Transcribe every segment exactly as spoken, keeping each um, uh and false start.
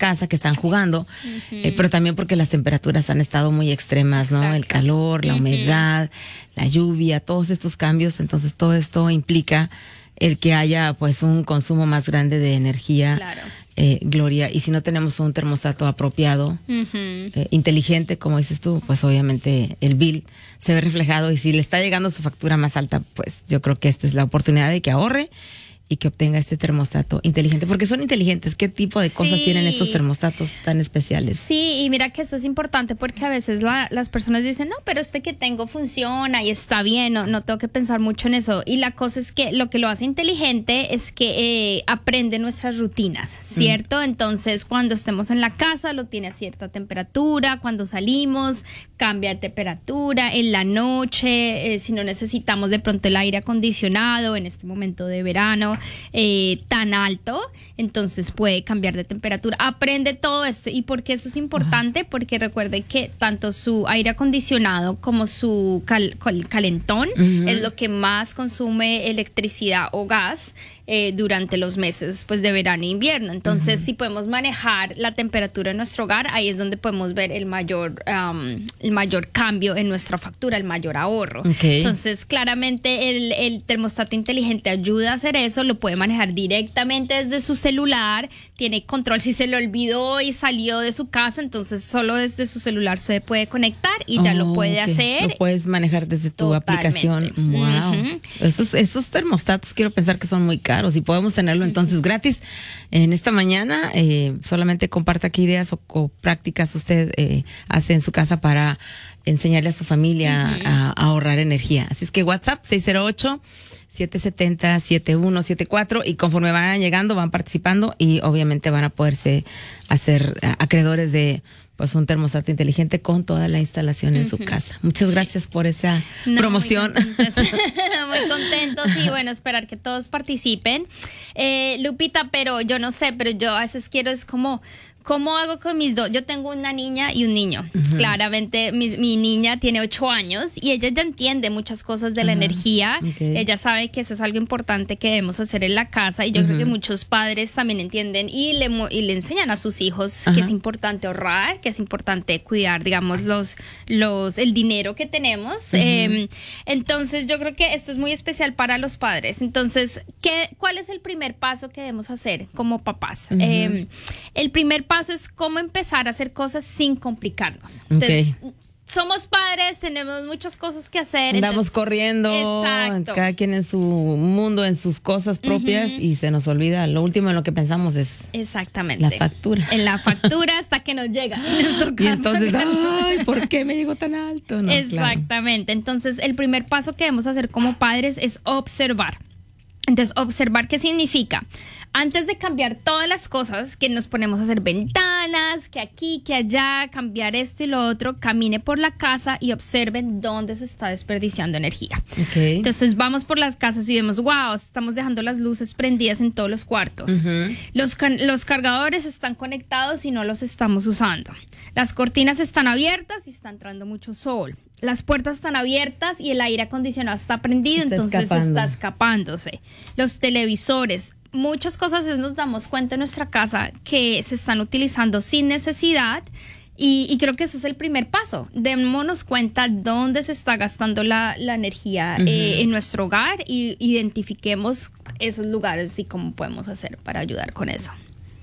casa, que están jugando, uh-huh. eh, pero también porque las temperaturas han estado muy extremas, ¿no? Exacto. El calor, la uh-huh. humedad, la lluvia, todos estos cambios. Entonces todo esto implica el que haya pues un consumo más grande de energía. Claro. Eh, Gloria, y si no tenemos un termostato apropiado, uh-huh. eh, inteligente, como dices tú, pues obviamente el bill se ve reflejado, y si le está llegando su factura más alta, pues yo creo que esta es la oportunidad de que ahorre y que obtenga este termostato inteligente, porque son inteligentes. ¿Qué tipo de cosas sí. tienen estos termostatos tan especiales? Sí, y mira que eso es importante, porque a veces la, las personas dicen, no, pero este que tengo funciona y está bien, no, no tengo que pensar mucho en eso. Y la cosa es que lo que lo hace inteligente es que eh, aprende nuestras rutinas, ¿cierto? Mm. Entonces, cuando estemos en la casa, lo tiene a cierta temperatura, cuando salimos, cambia de temperatura, en la noche, eh, si no necesitamos de pronto el aire acondicionado en este momento de verano, Eh, tan alto, entonces puede cambiar de temperatura. Aprende todo esto. ¿Y por qué eso es importante? Porque recuerde que tanto su aire acondicionado como su cal, cal, calentón uh-huh. es lo que más consume electricidad o gas eh, durante los meses pues, de verano e invierno. Entonces, uh-huh. si podemos manejar la temperatura en nuestro hogar, ahí es donde podemos ver el mayor, um, el mayor cambio en nuestra factura, el mayor ahorro. Okay. Entonces, claramente el, el termostato inteligente ayuda a hacer eso. Lo puede manejar directamente desde su celular, tiene control si se le olvidó y salió de su casa, entonces solo desde su celular se puede conectar y ya oh, lo puede okay. hacer. Lo puedes manejar desde tu Totalmente. aplicación. Wow. Uh-huh. Esos, esos termostatos quiero pensar que son muy caros, y podemos tenerlo entonces uh-huh. gratis en esta mañana. Eh, solamente comparta qué ideas o, o prácticas usted eh, hace en su casa para enseñarle a su familia uh-huh. a, a ahorrar energía. Así es que WhatsApp seis cero ocho, siete siete cero, siete uno siete cuatro, y conforme van llegando van participando, y obviamente van a poderse hacer acreedores de pues un termostato inteligente con toda la instalación en uh-huh. su casa. Muchas gracias sí. por esa no, promoción. Muy contentos, muy contentos y bueno, esperar que todos participen. Eh, Lupita, pero yo no sé, pero yo a veces quiero es como... ¿Cómo hago con mis dos? Yo tengo una niña y un niño. Uh-huh. Claramente mi, mi niña tiene ocho años y ella ya entiende muchas cosas de uh-huh. la energía. Okay. Ella sabe que eso es algo importante que debemos hacer en la casa, y yo uh-huh. creo que muchos padres también entienden y le, y le enseñan a sus hijos uh-huh. que es importante ahorrar, que es importante cuidar, digamos, los, los, el dinero que tenemos. Uh-huh. Eh, entonces yo creo que esto es muy especial para los padres. Entonces, ¿qué, ¿cuál es el primer paso que debemos hacer como papás? Uh-huh. Eh, el primer paso es cómo empezar a hacer cosas sin complicarnos. Entonces, okay. somos padres, tenemos muchas cosas que hacer. Andamos entonces, corriendo, exacto. cada quien en su mundo, en sus cosas propias, uh-huh. y se nos olvida. Lo último en lo que pensamos es exactamente la factura. En la factura hasta que nos llega. Y, nos toca y entonces, ay, ¿por qué me llegó tan alto? No, exactamente. Claro. Entonces, el primer paso que debemos hacer como padres es observar. Entonces, observar qué significa. Antes de cambiar todas las cosas, que nos ponemos a hacer ventanas, que aquí, que allá, cambiar esto y lo otro, camine por la casa y observen dónde se está desperdiciando energía. Okay. Entonces vamos por las casas y vemos, wow, estamos dejando las luces prendidas en todos los cuartos. Uh-huh. Los, los cargadores están conectados y no los estamos usando. Las cortinas están abiertas y está entrando mucho sol. Las puertas están abiertas y el aire acondicionado está prendido, está entonces escapando. está escapándose. Los televisores, muchas cosas nos damos cuenta en nuestra casa que se están utilizando sin necesidad, y, y creo que ese es el primer paso. Démonos cuenta dónde se está gastando la, la energía uh-huh. eh, en nuestro hogar, y identifiquemos esos lugares y cómo podemos hacer para ayudar con eso.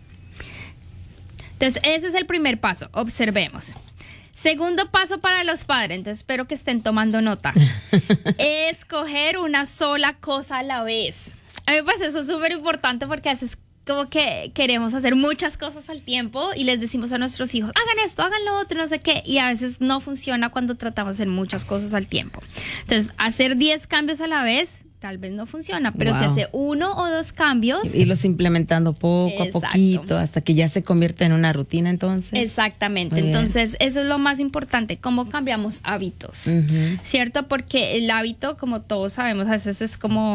Entonces, ese es el primer paso, observemos. Segundo paso para los padres, entonces espero que estén tomando nota. Escoger una sola cosa a la vez. A mí pues eso es súper importante, porque a veces como que queremos hacer muchas cosas al tiempo y les decimos a nuestros hijos, hagan esto, hagan lo otro, no sé qué, y a veces no funciona cuando tratamos de hacer muchas cosas al tiempo. Entonces, hacer diez cambios a la vez tal vez no funciona, pero wow. si hace uno o dos cambios, y los implementando poco exacto. a poquito hasta que ya se convierte en una rutina, entonces. Exactamente. Entonces, eso es lo más importante, cómo cambiamos hábitos, uh-huh. ¿cierto? Porque el hábito, como todos sabemos, a veces es como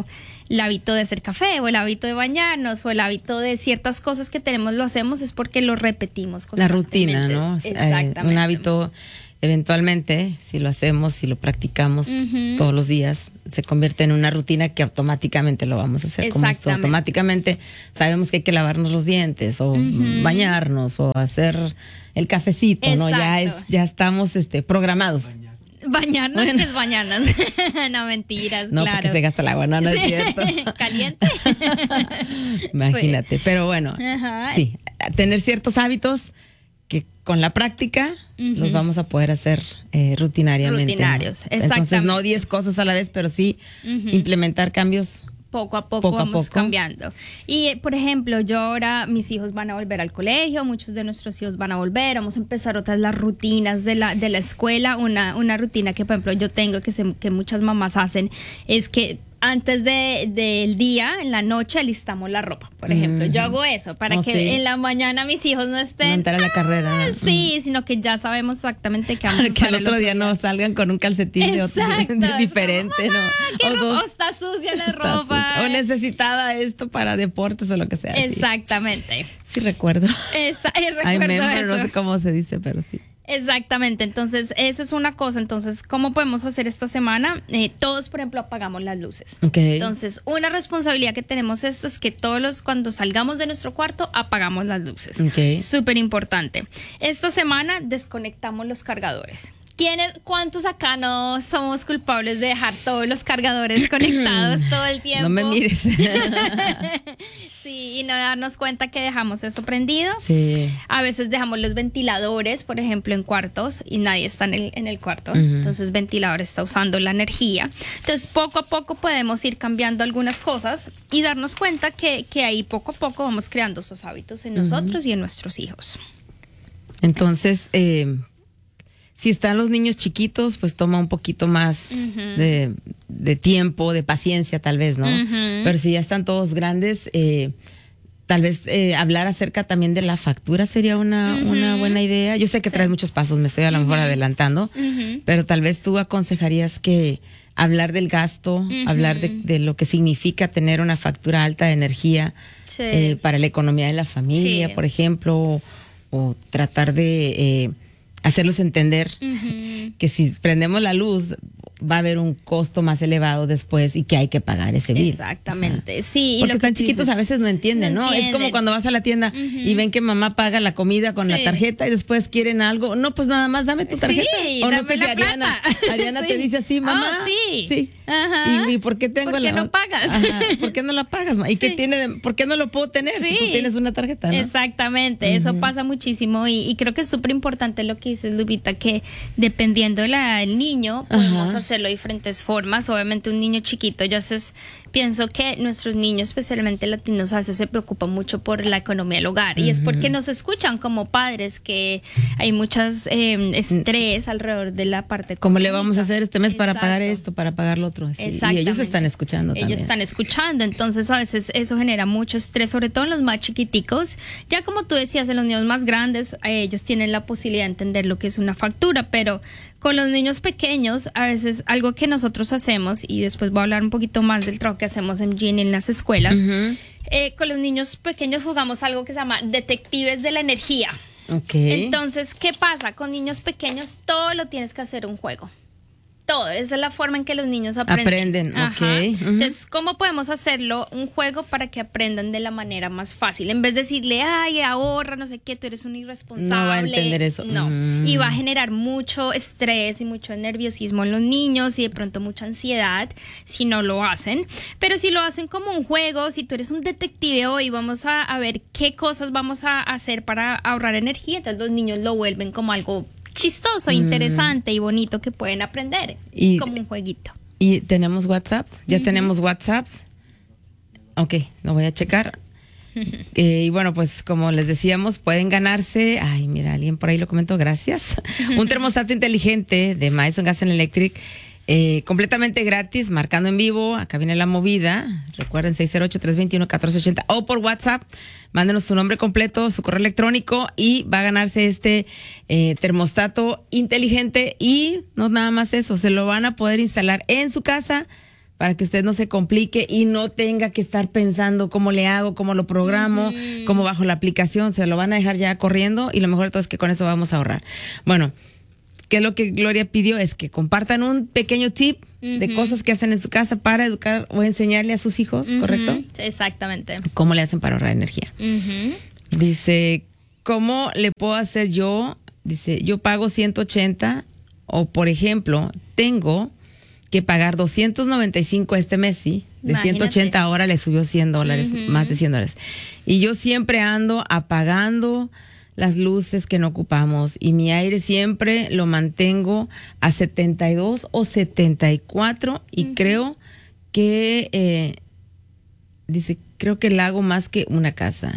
el hábito de hacer café o el hábito de bañarnos o el hábito de ciertas cosas que tenemos, lo hacemos es porque lo repetimos la rutina, ¿no? Exactamente. Eh, un hábito, eventualmente, si lo hacemos, si lo practicamos uh-huh. todos los días, se convierte en una rutina que automáticamente lo vamos a hacer. Como esto, automáticamente sabemos que hay que lavarnos los dientes o uh-huh. bañarnos o hacer el cafecito, Exacto. ¿no? Ya es, ya estamos este programados. Bañarnos, bueno. ¿Qué es bañarnos? No, mentiras, no, claro. porque se gasta el agua, no, no sí. es cierto. Caliente. Imagínate, sí. pero bueno, Ajá. sí, tener ciertos hábitos que con la práctica uh-huh. los vamos a poder hacer eh, rutinariamente. Rutinarios, ¿no? exactamente. Entonces, no diez cosas a la vez, pero sí uh-huh. implementar cambios. Poco a poco, poco a vamos poco. cambiando. Y, por ejemplo, yo ahora, mis hijos van a volver al colegio, muchos de nuestros hijos van a volver, vamos a empezar otras las rutinas de la, de la escuela. Una, una rutina que, por ejemplo, yo tengo, que, se, que muchas mamás hacen, es que antes de, del día, en la noche, alistamos la ropa, por ejemplo. Mm. Yo hago eso para oh, que sí. en la mañana mis hijos no estén... No entrar a la carrera. ¿no? Sí, mm. sino que ya sabemos exactamente qué vamos a usar. Que al otro día no salgan con un calcetín de otro, de diferente, ¿no? ¿Qué o, ropa? O está sucia la está ropa. Sucia. O necesitaba esto para deportes o lo que sea. Exactamente. Sí, sí recuerdo. Esa, recuerdo I remember, eso. No sé cómo se dice, pero sí. Exactamente, entonces eso es una cosa. Entonces, ¿cómo podemos hacer esta semana? Eh, todos, por ejemplo, apagamos las luces. Okay. Entonces, una responsabilidad que tenemos esto es que todos los, cuando salgamos de nuestro cuarto, apagamos las luces. Okay. Súper importante. Esta semana desconectamos los cargadores. ¿Quiénes, cuántos acá no somos culpables de dejar todos los cargadores conectados todo el tiempo? No me mires. Sí, y no darnos cuenta que dejamos eso prendido. Sí. A veces dejamos los ventiladores, por ejemplo, en cuartos y nadie está en el, en el cuarto. Uh-huh. Entonces, el ventilador está usando la energía. Entonces, poco a poco podemos ir cambiando algunas cosas y darnos cuenta que, que ahí poco a poco vamos creando esos hábitos en nosotros uh-huh. y en nuestros hijos. Entonces, eh, si están los niños chiquitos, pues toma un poquito más uh-huh. de, de tiempo, de paciencia tal vez, ¿no? Uh-huh. Pero si ya están todos grandes, eh, tal vez eh, hablar acerca también de la factura sería una, uh-huh. una buena idea. Yo sé que sí. traes muchos pasos, me estoy a lo mejor uh-huh. adelantando, uh-huh. pero tal vez tú aconsejarías que hablar del gasto, uh-huh. hablar de, de lo que significa tener una factura alta de energía sí. eh, para la economía de la familia, sí. por ejemplo, o, o tratar de... Eh, hacerlos entender uh-huh. que si prendemos la luz va a haber un costo más elevado después y que hay que pagar ese bill. Exactamente, o sea, sí. Porque y están chiquitos dices, a veces no entienden, ¿no? ¿no? Entienden. Es como cuando vas a la tienda uh-huh. y ven que mamá paga la comida con sí. la tarjeta y después quieren algo. No, pues nada más dame tu tarjeta. Sí, o no dame sé la si Ariana, Ariana sí. te dice así, mamá. Oh, sí. Sí. Ajá. ¿Y, ¿Y por qué tengo ¿Por qué la no pagas? Ajá. ¿Por qué no la pagas? ¿Y sí. qué tiene de, por qué no lo puedo tener sí. si tú tienes una tarjeta, ¿no? Exactamente, uh-huh. eso pasa muchísimo y, y creo que es súper importante lo que dices, Lupita, que dependiendo del la, niño podemos uh-huh. hacerlo de diferentes formas. Obviamente un niño chiquito, ya sé, pienso que nuestros niños, especialmente latinos, a veces se preocupan mucho por la economía del hogar uh-huh. y es porque nos escuchan como padres que hay muchas eh, estrés alrededor de la parte ¿Cómo le vamos a hacer este mes Exacto. para pagar esto, para pagar lo otro? Sí. Y ellos están escuchando ellos también. están escuchando, entonces a veces eso genera mucho estrés, sobre todo en los más chiquiticos. Ya como tú decías, en los niños más grandes, eh, ellos tienen la posibilidad de entender lo que es una factura, pero con los niños pequeños, a veces algo que nosotros hacemos, y después voy a hablar un poquito más del trabajo que hacemos en G I N en las escuelas, uh-huh. eh, con los niños pequeños jugamos algo que se llama detectives de la energía. Okay. Entonces, ¿qué pasa? Con niños pequeños todo lo tienes que hacer un juego. Todo, esa es la forma en que los niños aprenden. Aprenden, ok. Uh-huh. Entonces, ¿cómo podemos hacerlo un juego para que aprendan de la manera más fácil? En vez de decirle, ay, ahorra, no sé qué, tú eres un irresponsable. No va a entender eso. No, mm. y va a generar mucho estrés y mucho nerviosismo en los niños y de pronto mucha ansiedad si no lo hacen. Pero si lo hacen como un juego, si tú eres un detective hoy, vamos a, a ver qué cosas vamos a hacer para ahorrar energía. Entonces, los niños lo vuelven como algo chistoso, mm. interesante y bonito que pueden aprender y, como un jueguito. ¿Y tenemos WhatsApp? ¿Ya uh-huh. tenemos WhatsApp? Ok, lo voy a checar. eh, y bueno, pues como les decíamos, pueden ganarse, ay, mira, alguien por ahí lo comentó, gracias, un termostato inteligente de Madison Gas and Electric, eh, completamente gratis, marcando en vivo. Acá viene la movida. Recuerden, seis cero ocho, tres dos uno, uno cuatro ocho cero o por WhatsApp. Mándenos su nombre completo, su correo electrónico y va a ganarse este eh, termostato inteligente. Y no nada más eso, se lo van a poder instalar en su casa para que usted no se complique y no tenga que estar pensando cómo le hago, cómo lo programo, uh-huh. cómo bajo la aplicación. Se lo van a dejar ya corriendo y lo mejor de todo es que con eso vamos a ahorrar. Bueno, ¿qué es lo que Gloria pidió? Es que compartan un pequeño tip uh-huh. de cosas que hacen en su casa para educar o enseñarle a sus hijos, uh-huh. ¿correcto? Exactamente. ¿Cómo le hacen para ahorrar energía? Uh-huh. Dice, ¿cómo le puedo hacer yo? Dice, yo pago ciento ochenta o, por ejemplo, tengo que pagar doscientos noventa y cinco este mes, sí. De Imagínate. ciento ochenta ahora le subió cien dólares, uh-huh. más de cien dólares. Y yo siempre ando apagando las luces que no ocupamos y mi aire siempre lo mantengo a setenta y dos o setenta y cuatro y uh-huh. creo que, eh, dice, creo que la hago más que una casa.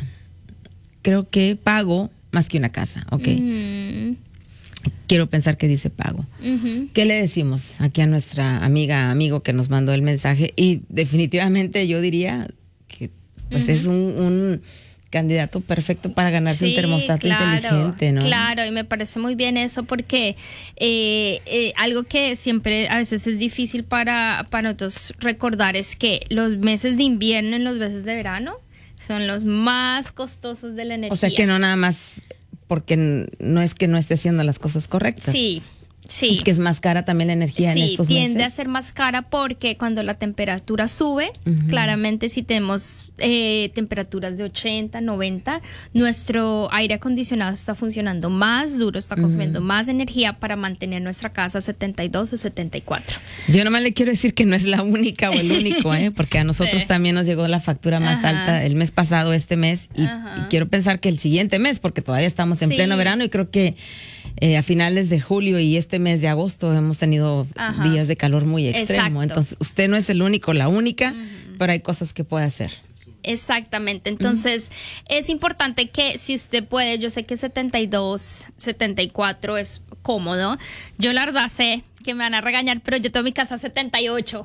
Creo que pago más que una casa, ok. Uh-huh. Quiero pensar que dice pago. Uh-huh. ¿Qué le decimos aquí a nuestra amiga, amigo que nos mandó el mensaje? Y definitivamente yo diría que pues uh-huh. es un, un candidato perfecto para ganarse sí, un termostato claro, inteligente, ¿no? Claro, y me parece muy bien eso porque eh, eh, algo que siempre a veces es difícil para, para nosotros recordar es que los meses de invierno y los meses de verano son los más costosos de la energía. O sea que no nada más porque no es que no esté haciendo las cosas correctas. Sí, sí. Es que es más cara también la energía sí, en estos meses. Sí, tiende a ser más cara porque cuando la temperatura sube, uh-huh. claramente si tenemos eh, temperaturas de ochenta, noventa, nuestro aire acondicionado está funcionando más duro, está consumiendo uh-huh. más energía para mantener nuestra casa a setenta y dos o setenta y cuatro. Yo nomás le quiero decir que no es la única o el único, ¿eh? Porque a nosotros sí. también nos llegó la factura más uh-huh. alta el mes pasado, este mes, y, uh-huh. y quiero pensar que el siguiente mes, porque todavía estamos en sí. pleno verano y creo que Eh, a finales de julio y este mes de agosto hemos tenido Ajá. días de calor muy extremo. Exacto. Entonces, usted no es el único, la única, uh-huh. pero hay cosas que puede hacer. Exactamente. Entonces, uh-huh. es importante que si usted puede, yo sé que setenta y dos, setenta y cuatro es cómodo. Yo la verdad sé que me van a regañar, pero yo tengo mi casa a setenta y ocho.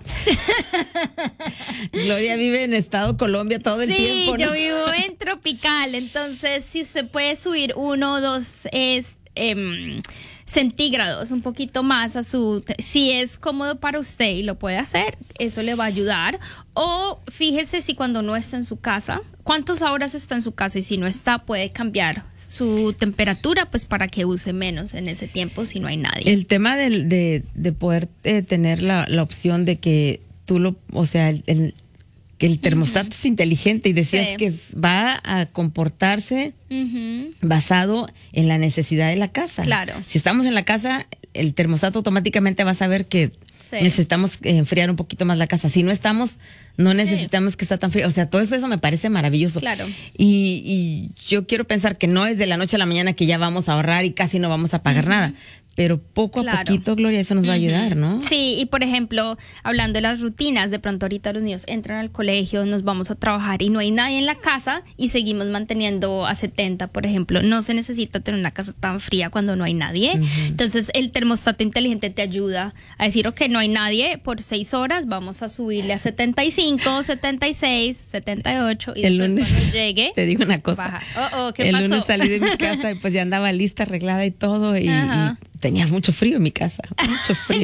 Gloria vive en Estado Colombia todo el sí, tiempo, ¿no? Sí, yo vivo en tropical. Entonces, si usted puede subir uno o dos es Eh, centígrados, un poquito más a su, si es cómodo para usted y lo puede hacer, eso le va a ayudar. O fíjese si cuando no está en su casa, cuántas horas está en su casa y si no está puede cambiar su temperatura pues para que use menos en ese tiempo si no hay nadie. El tema de, de, de poder eh, tener la, la opción de que tú lo, o sea, el, el el termostato uh-huh. es inteligente y decías sí. que va a comportarse uh-huh. basado en la necesidad de la casa. Claro. Si estamos en la casa, el termostato automáticamente va a saber que sí. necesitamos enfriar un poquito más la casa. Si no estamos, no necesitamos sí. que esté tan frío. O sea, todo eso, eso me parece maravilloso. Claro. Y, y yo quiero pensar que no es de la noche a la mañana que ya vamos a ahorrar y casi no vamos a pagar uh-huh. nada. Pero poco claro. a poquito, Gloria, eso nos va a ayudar, ¿no? Sí, y por ejemplo, hablando de las rutinas, de pronto ahorita los niños entran al colegio, nos vamos a trabajar y no hay nadie en la casa y seguimos manteniendo a setenta, por ejemplo. No se necesita tener una casa tan fría cuando no hay nadie. Uh-huh. Entonces, el termostato inteligente te ayuda a decir, ok, no hay nadie por seis horas, vamos a subirle a setenta y cinco, setenta y seis, setenta y ocho y el después lunes, cuando llegue... Te digo una cosa. Baja. Oh, oh, ¿qué el pasó? lunes salí de mi casa y pues ya andaba lista, arreglada y todo y... y tenía mucho frío en mi casa, mucho frío.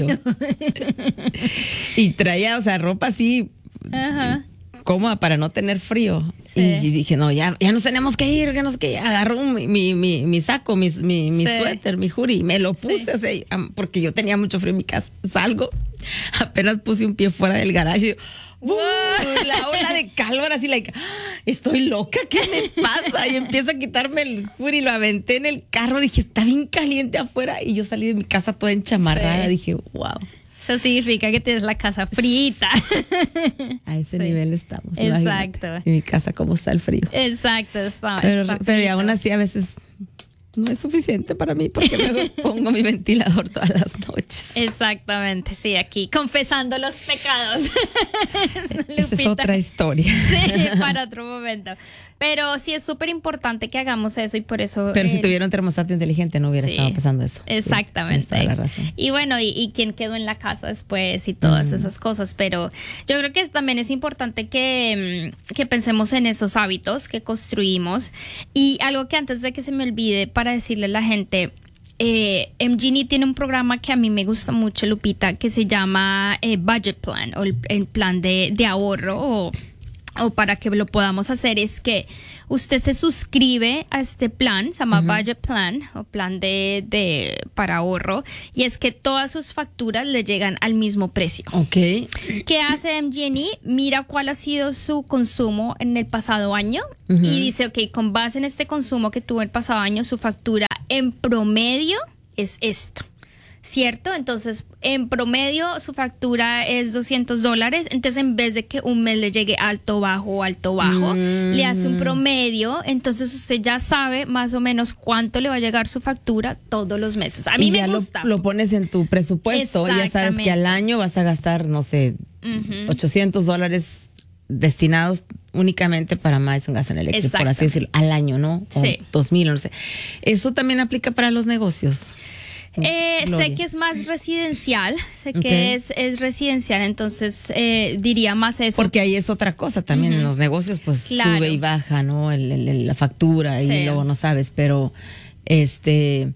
Y traía, o sea, ropa así Ajá. cómoda para no tener frío. Sí. Y dije, no, ya, ya nos tenemos que ir, ya no sé qué. Agarró mi, mi, mi, mi saco, mi, mi, mi sí. suéter, mi hoodie, y me lo puse, sí. o sea, porque yo tenía mucho frío en mi casa. Salgo, apenas puse un pie fuera del garaje y ¡bum! La ola de calor así, like, estoy loca, ¿qué me pasa? Y empiezo a quitarme el hoodie y lo aventé en el carro. Dije, está bien caliente afuera. Y yo salí de mi casa toda enchamarrada. Sí. Dije, wow. Eso significa que tienes la casa frita. A ese sí. nivel estamos. Exacto. En mi casa, ¿cómo está el frío? Exacto. Está, pero, está pero y aún así a veces... no es suficiente para mí porque luego pongo mi ventilador todas las noches. Exactamente, sí, aquí confesando los pecados. Esa es otra historia. Sí, para otro momento. Pero sí es súper importante que hagamos eso y por eso... Pero eh, si tuviera un termostato inteligente no hubiera sí, estado pasando eso. Exactamente. Sí, la razón. Y bueno, y, y quién quedó en la casa después y todas mm. esas cosas. Pero yo creo que también es importante que, que pensemos en esos hábitos que construimos. Y algo que antes de que se me olvide para decirle a la gente... eh, M Genie tiene un programa que a mí me gusta mucho, Lupita, que se llama eh, Budget Plan o el, el plan de, de ahorro o, o para que lo podamos hacer es que usted se suscribe a este plan, se llama uh-huh. Budget Plan o plan de, de para ahorro, y es que todas sus facturas le llegan al mismo precio. Okay. ¿Qué hace M Genie? Mira cuál ha sido su consumo en el pasado año uh-huh. y dice, ok, con base en este consumo que tuvo el pasado año, su factura en promedio es esto. ¿Cierto? Entonces, en promedio, su factura es doscientos dólares. Entonces, en vez de que un mes le llegue alto, bajo, alto, bajo, mm. le hace un promedio. Entonces, usted ya sabe más o menos cuánto le va a llegar su factura todos los meses. A mí y me ya gusta. Lo, lo pones en tu presupuesto. Ya sabes que al año vas a gastar, no sé, uh-huh. ochocientos dólares destinados únicamente para más un gas en eléctrico, por así decirlo, al año, ¿no? O sí. dos mil, no sé. ¿Eso también aplica para los negocios? Eh, sé que es más residencial, sé que okay. es, es residencial, entonces eh, diría más eso. Porque ahí es otra cosa también, uh-huh. en los negocios pues claro. sube y baja, ¿no? El, el, la factura sí. y luego no sabes, pero este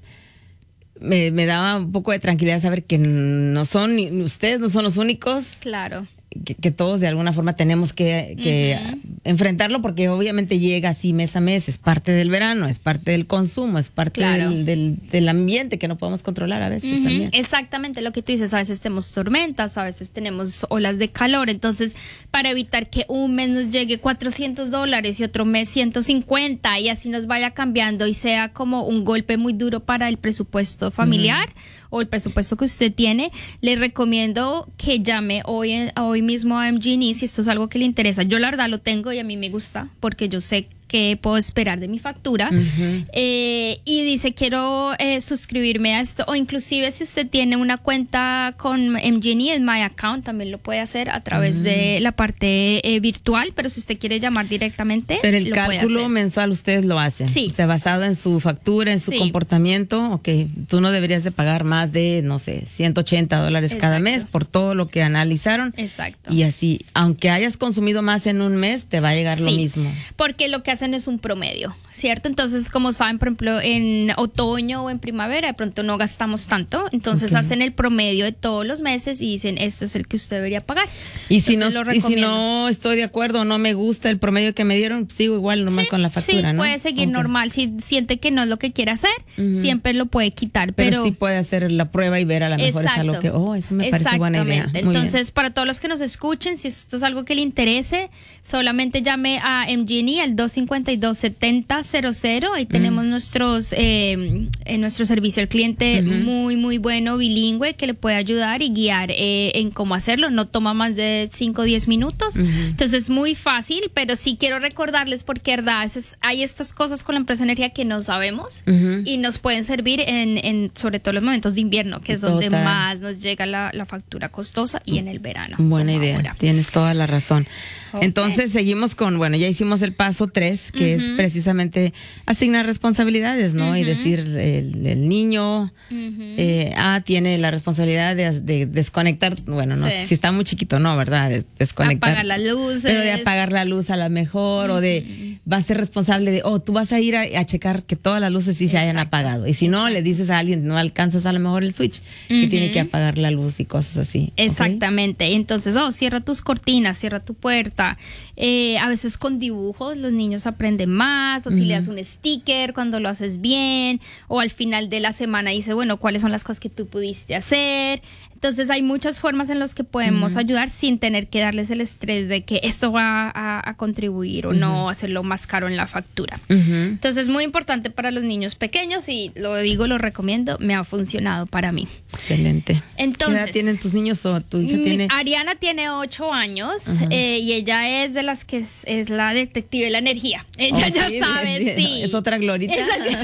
me, me daba un poco de tranquilidad saber que no son, ustedes no son los únicos. Claro. Que, que todos de alguna forma tenemos que, que uh-huh. enfrentarlo, porque obviamente llega así mes a mes, es parte del verano, es parte del consumo, es parte claro. del, del, del ambiente que no podemos controlar a veces uh-huh. también. Exactamente lo que tú dices, a veces tenemos tormentas, a veces tenemos olas de calor, entonces para evitar que un mes nos llegue cuatrocientos dólares y otro mes ciento cincuenta y así nos vaya cambiando y sea como un golpe muy duro para el presupuesto familiar uh-huh. o el presupuesto que usted tiene, le recomiendo que llame hoy, hoy mismo a M Genie si esto es algo que le interesa. Yo la verdad lo tengo y a mí me gusta porque yo sé que puedo esperar de mi factura uh-huh. eh, y dice quiero eh, suscribirme a esto, o inclusive si usted tiene una cuenta con M Genie en My Account también lo puede hacer a través uh-huh. de la parte eh, virtual, pero si usted quiere llamar directamente pero el lo cálculo mensual ustedes lo hacen, sí. o sea, basado en su factura, en su sí. comportamiento, ok, tú no deberías de pagar más de, no sé, ciento ochenta dólares Exacto. cada mes por todo lo que analizaron. Exacto. Y así, aunque hayas consumido más en un mes, te va a llegar sí. lo mismo. Porque lo que hacen es un promedio, ¿cierto? Entonces, como saben, por ejemplo, en otoño o en primavera, de pronto no gastamos tanto, entonces okay. hacen el promedio de todos los meses y dicen, este es el que usted debería pagar. Y si, no, y si no estoy de acuerdo o no me gusta el promedio que me dieron, sigo igual normal sí, con la factura, sí, ¿no? puede seguir okay. normal. Si siente que no es lo que quiere hacer, uh-huh. siempre lo puede quitar. Pero, pero sí puede hacer la prueba y ver a lo mejor es algo que, oh, eso me parece buena idea. Muy entonces, bien. para todos los que nos escuchen, si esto es algo que le interese, solamente llame a M Genie al dos cinco dos, setenta cero cero. Ahí tenemos mm. nuestros eh, eh, nuestro servicio al cliente uh-huh. muy, muy bueno, bilingüe, que le puede ayudar y guiar eh, en cómo hacerlo. No toma más de cinco o diez minutos. Uh-huh. Entonces, es muy fácil, pero sí quiero recordarles porque, verdad, es, hay estas cosas con la empresa de energía que no sabemos uh-huh. y nos pueden servir en, en sobre todo los momentos de invierno, que es Total. donde más nos llega la, la factura costosa, y en el verano. Buena idea, ahora. Tienes toda la razón. Okay. Entonces, seguimos con, bueno, ya hicimos el paso tres, que uh-huh. es precisamente asignar responsabilidades, ¿no? Uh-huh. Y decir, el, el niño uh-huh. eh, ah, tiene la responsabilidad de, de desconectar, bueno, no sí. sé si está muy chiquito, no, ¿verdad? De desconectar. Apagar la luz. Pero de apagar la luz a lo mejor, uh-huh. o de, va a ser responsable de, oh, tú vas a ir a, a checar que todas las luces sí Exacto. se hayan apagado. Y si Exacto. no, le dices a alguien, no alcanzas a lo mejor el switch, uh-huh. que tiene que apagar la luz y cosas así. Exactamente. ¿Okay? Entonces, oh, cierra tus cortinas, cierra tu puerta. Eh, a veces con dibujos los niños aprenden más, o si uh-huh. le das un sticker cuando lo haces bien, o al final de la semana dice, bueno, ¿cuáles son las cosas que tú pudiste hacer? Entonces hay muchas formas en las que podemos uh-huh. ayudar sin tener que darles el estrés de que esto va a, a contribuir o uh-huh. no, hacerlo más caro en la factura. Uh-huh. Entonces es muy importante para los niños pequeños y lo digo, lo recomiendo, me ha funcionado para mí. Excelente. Entonces, ¿qué edad tienen tus niños o tu hija tiene? Ariana tiene ocho años uh-huh. eh, y ella es de las que es, es la detective de la energía. Ella oh, ya sí, sabe, es, sí. Es otra Glorita.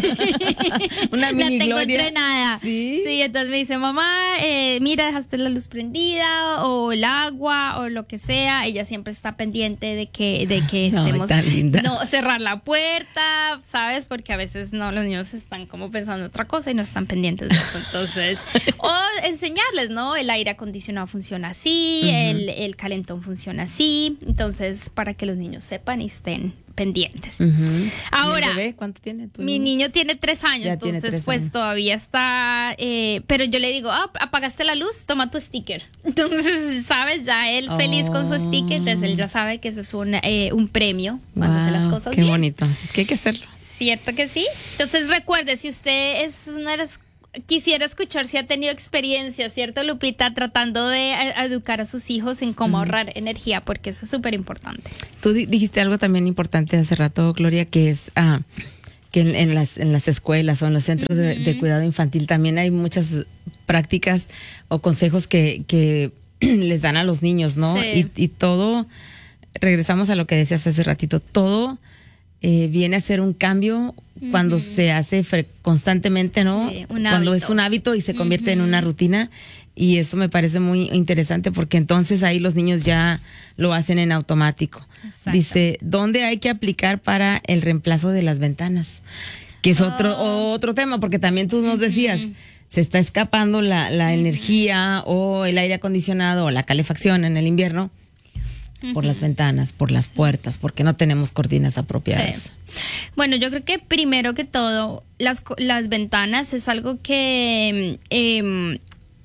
Una mini la tengo Gloria. Entrenada. Sí. Sí, entonces me dice, mamá, eh, mira, dejaste la luz prendida o el agua o lo que sea. Ella siempre está pendiente de que, de que estemos, Ay, tan linda. No, cerrar la puerta, ¿sabes? Porque a veces no, los niños están como pensando otra cosa y no están pendientes de eso. Entonces, o enseñarles, ¿no? El aire acondicionado funciona así, uh-huh. el, el calentón funciona así. Entonces, para que los niños sepan y estén pendientes. Uh-huh. Ahora, ¿Y el bebé cuánto tiene? ¿Tu mi niño? niño tiene tres años, Ya entonces tiene tres pues años. todavía está, eh, pero yo le digo, ah, apagaste la luz, toma tu sticker. Entonces, ¿sabes? Ya él feliz Oh. con su sticker, entonces él ya sabe que eso es un, eh, un premio cuando hace las Wow, cosas qué bien. bonito. Es que hay que hacerlo. ¿Cierto que sí? Entonces recuerde, si usted es una de las quisiera escuchar si ha tenido experiencia, ¿cierto, Lupita? Tratando de a, educar a sus hijos en cómo uh-huh. ahorrar energía, porque eso es súper importante. Tú di- dijiste algo también importante hace rato, Gloria, que es ah, que en, en, las, en las escuelas o en los centros uh-huh. de, de cuidado infantil también hay muchas prácticas o consejos que, que les dan a los niños, ¿no? Sí. Y, y todo, regresamos a lo que decías hace ratito, todo eh, viene a ser un cambio uh-huh. cuando se hace fre- constantemente, ¿no? Sí, un cuando hábito. es un hábito y se convierte uh-huh. en una rutina. Y eso me parece muy interesante porque entonces ahí los niños ya lo hacen en automático. Exacto. Dice, ¿dónde hay que aplicar para el reemplazo de las ventanas? Que es oh. otro otro tema, porque también tú nos decías, uh-huh. se está escapando la, la uh-huh. energía o el aire acondicionado o la calefacción en el invierno uh-huh. por las ventanas, por las puertas, porque no tenemos cortinas apropiadas. Sí. Bueno, yo creo que primero que todo, las, las ventanas es algo que eh,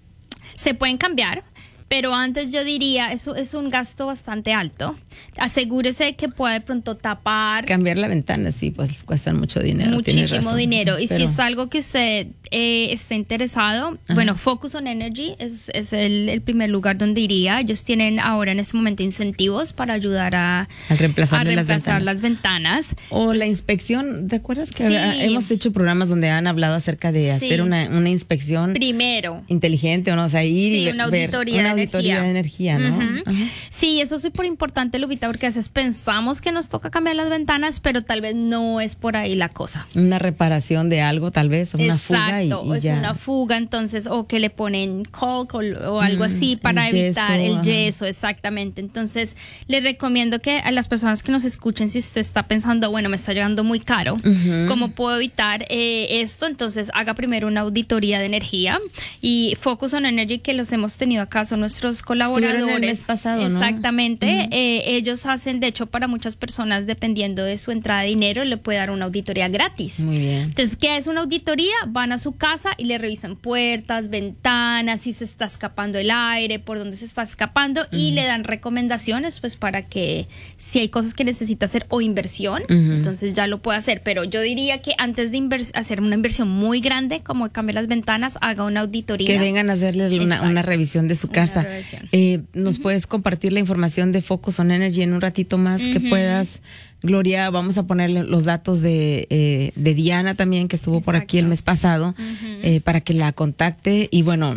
se pueden cambiar, pero antes yo diría, eso es un gasto bastante alto. Asegúrese que pueda de pronto tapar. Cambiar la ventana, sí, pues les cuesta mucho dinero. Muchísimo dinero. Y pero... si es algo que usted eh, está interesado, ajá. bueno, Focus on Energy es, es el, el primer lugar donde iría. Ellos tienen ahora en este momento incentivos para ayudar a, a reemplazar, a reemplazar las, las ventanas. O la inspección, ¿te acuerdas que sí. hemos hecho programas donde han hablado acerca de sí. hacer una, una inspección primero inteligente o no? O sea, ir sí, y ver, una auditoría, ver, de, una auditoría energía. de energía, ¿no? Uh-huh. Uh-huh. Sí, eso es súper importante, Lupita, porque a veces pensamos que nos toca cambiar las ventanas, pero tal vez no es por ahí la cosa. Una reparación de algo, tal vez, una Exacto, fuga y, y es ya. una fuga, entonces, o que le ponen caulk o, o algo mm, así para el evitar yeso, el ajá. yeso, exactamente. Entonces, le recomiendo que a las personas que nos escuchen, si usted está pensando, bueno, me está llegando muy caro, uh-huh. ¿cómo puedo evitar eh, esto? Entonces, haga primero una auditoría de energía y Focus on Energy, que los hemos tenido acá, son nuestros colaboradores. El mes pasado, exactamente. ¿no? Uh-huh. eh, ellos hacen, de hecho, para muchas personas, dependiendo de su entrada de dinero, le puede dar una auditoría gratis. Muy bien. Entonces, ¿qué es una auditoría? Van a su casa y le revisan puertas, ventanas, si se está escapando el aire, por dónde se está escapando, uh-huh. y le dan recomendaciones, pues, para que si hay cosas que necesita hacer o inversión, uh-huh. entonces ya lo puede hacer. Pero yo diría que antes de inver- hacer una inversión muy grande, como cambiar las ventanas, haga una auditoría. Que vengan a hacerle una, una revisión de su casa. Eh, ¿Nos uh-huh. puedes compartir la información de Focus on Energy en un ratito más uh-huh. que puedas? Gloria, vamos a ponerle los datos de, eh, de Diana también, que estuvo Exacto. por aquí el mes pasado, uh-huh. eh, para que la contacte. Y bueno,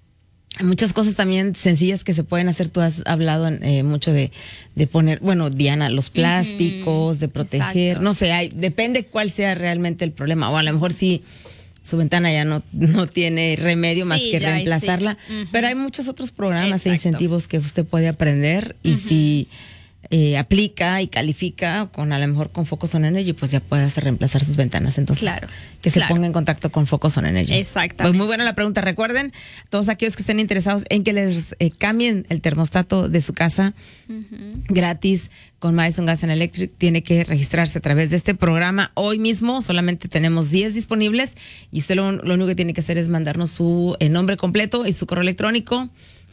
hay muchas cosas también sencillas que se pueden hacer. Tú has hablado eh, mucho de, de poner, bueno, Diana, los plásticos, uh-huh. de proteger, Exacto. no sé, hay, depende cuál sea realmente el problema. O a lo mejor sí, su ventana ya no, no tiene remedio sí, más que reemplazarla. Sí. Uh-huh. Pero hay muchos otros programas Exacto. e incentivos que usted puede aprender. Y uh-huh. si eh, aplica y califica con a lo mejor con Focus on Energy, pues ya puede hacer reemplazar sus ventanas. Entonces, claro, que se claro. ponga en contacto con Focus on Energy. Exactamente. Pues muy buena la pregunta. Recuerden, todos aquellos que estén interesados en que les eh, cambien el termostato de su casa uh-huh. gratis con Madison Gas and Electric, tiene que registrarse a través de este programa hoy mismo. Solamente tenemos diez disponibles y usted lo, lo único que tiene que hacer es mandarnos su eh, nombre completo y su correo electrónico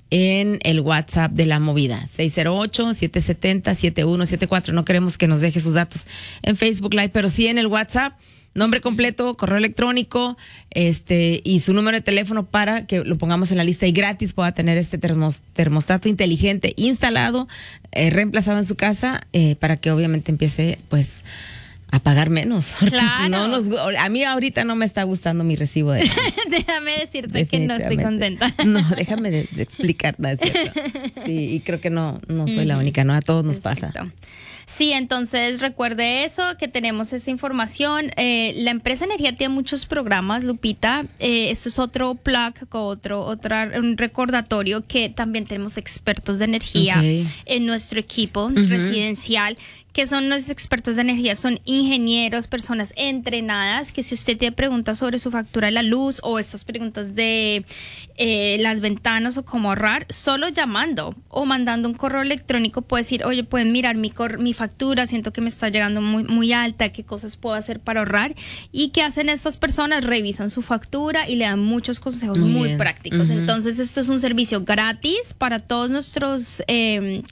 en el WhatsApp de La Movida, seis cero ocho, siete siete cero, siete uno siete cuatro. No queremos que nos deje sus datos en Facebook Live, pero sí en el WhatsApp, nombre completo, correo electrónico, este, y su número de teléfono para que lo pongamos en la lista y gratis pueda tener este termos, termostato inteligente instalado, eh, reemplazado en su casa, eh, para que obviamente empiece, pues, a pagar menos. Claro. No nos, a mí ahorita no me está gustando mi recibo de Déjame decirte que no estoy contenta. No, déjame de, de explicar, ¿no es cierto? Sí, y creo que no, no soy la única, ¿no? A todos nos Exacto. pasa. Sí, entonces recuerde eso, que tenemos esa información. Eh, la empresa Energía tiene muchos programas, Lupita. Eh, esto es otro plug, otro, otra, un recordatorio que también tenemos expertos de energía okay. en nuestro equipo uh-huh. residencial. Que son los expertos de energía, son ingenieros, personas entrenadas, que si usted tiene preguntas sobre su factura de la luz o estas preguntas de eh, las ventanas o cómo ahorrar, solo llamando o mandando un correo electrónico puede decir, oye, pueden mirar mi, cor- mi mi factura, siento que me está llegando muy, muy alta, qué cosas puedo hacer para ahorrar. ¿Y qué hacen estas personas? Revisan su factura y le dan muchos consejos muy, muy prácticos. Uh-huh. Entonces, esto es un servicio gratis para todos nuestros eh,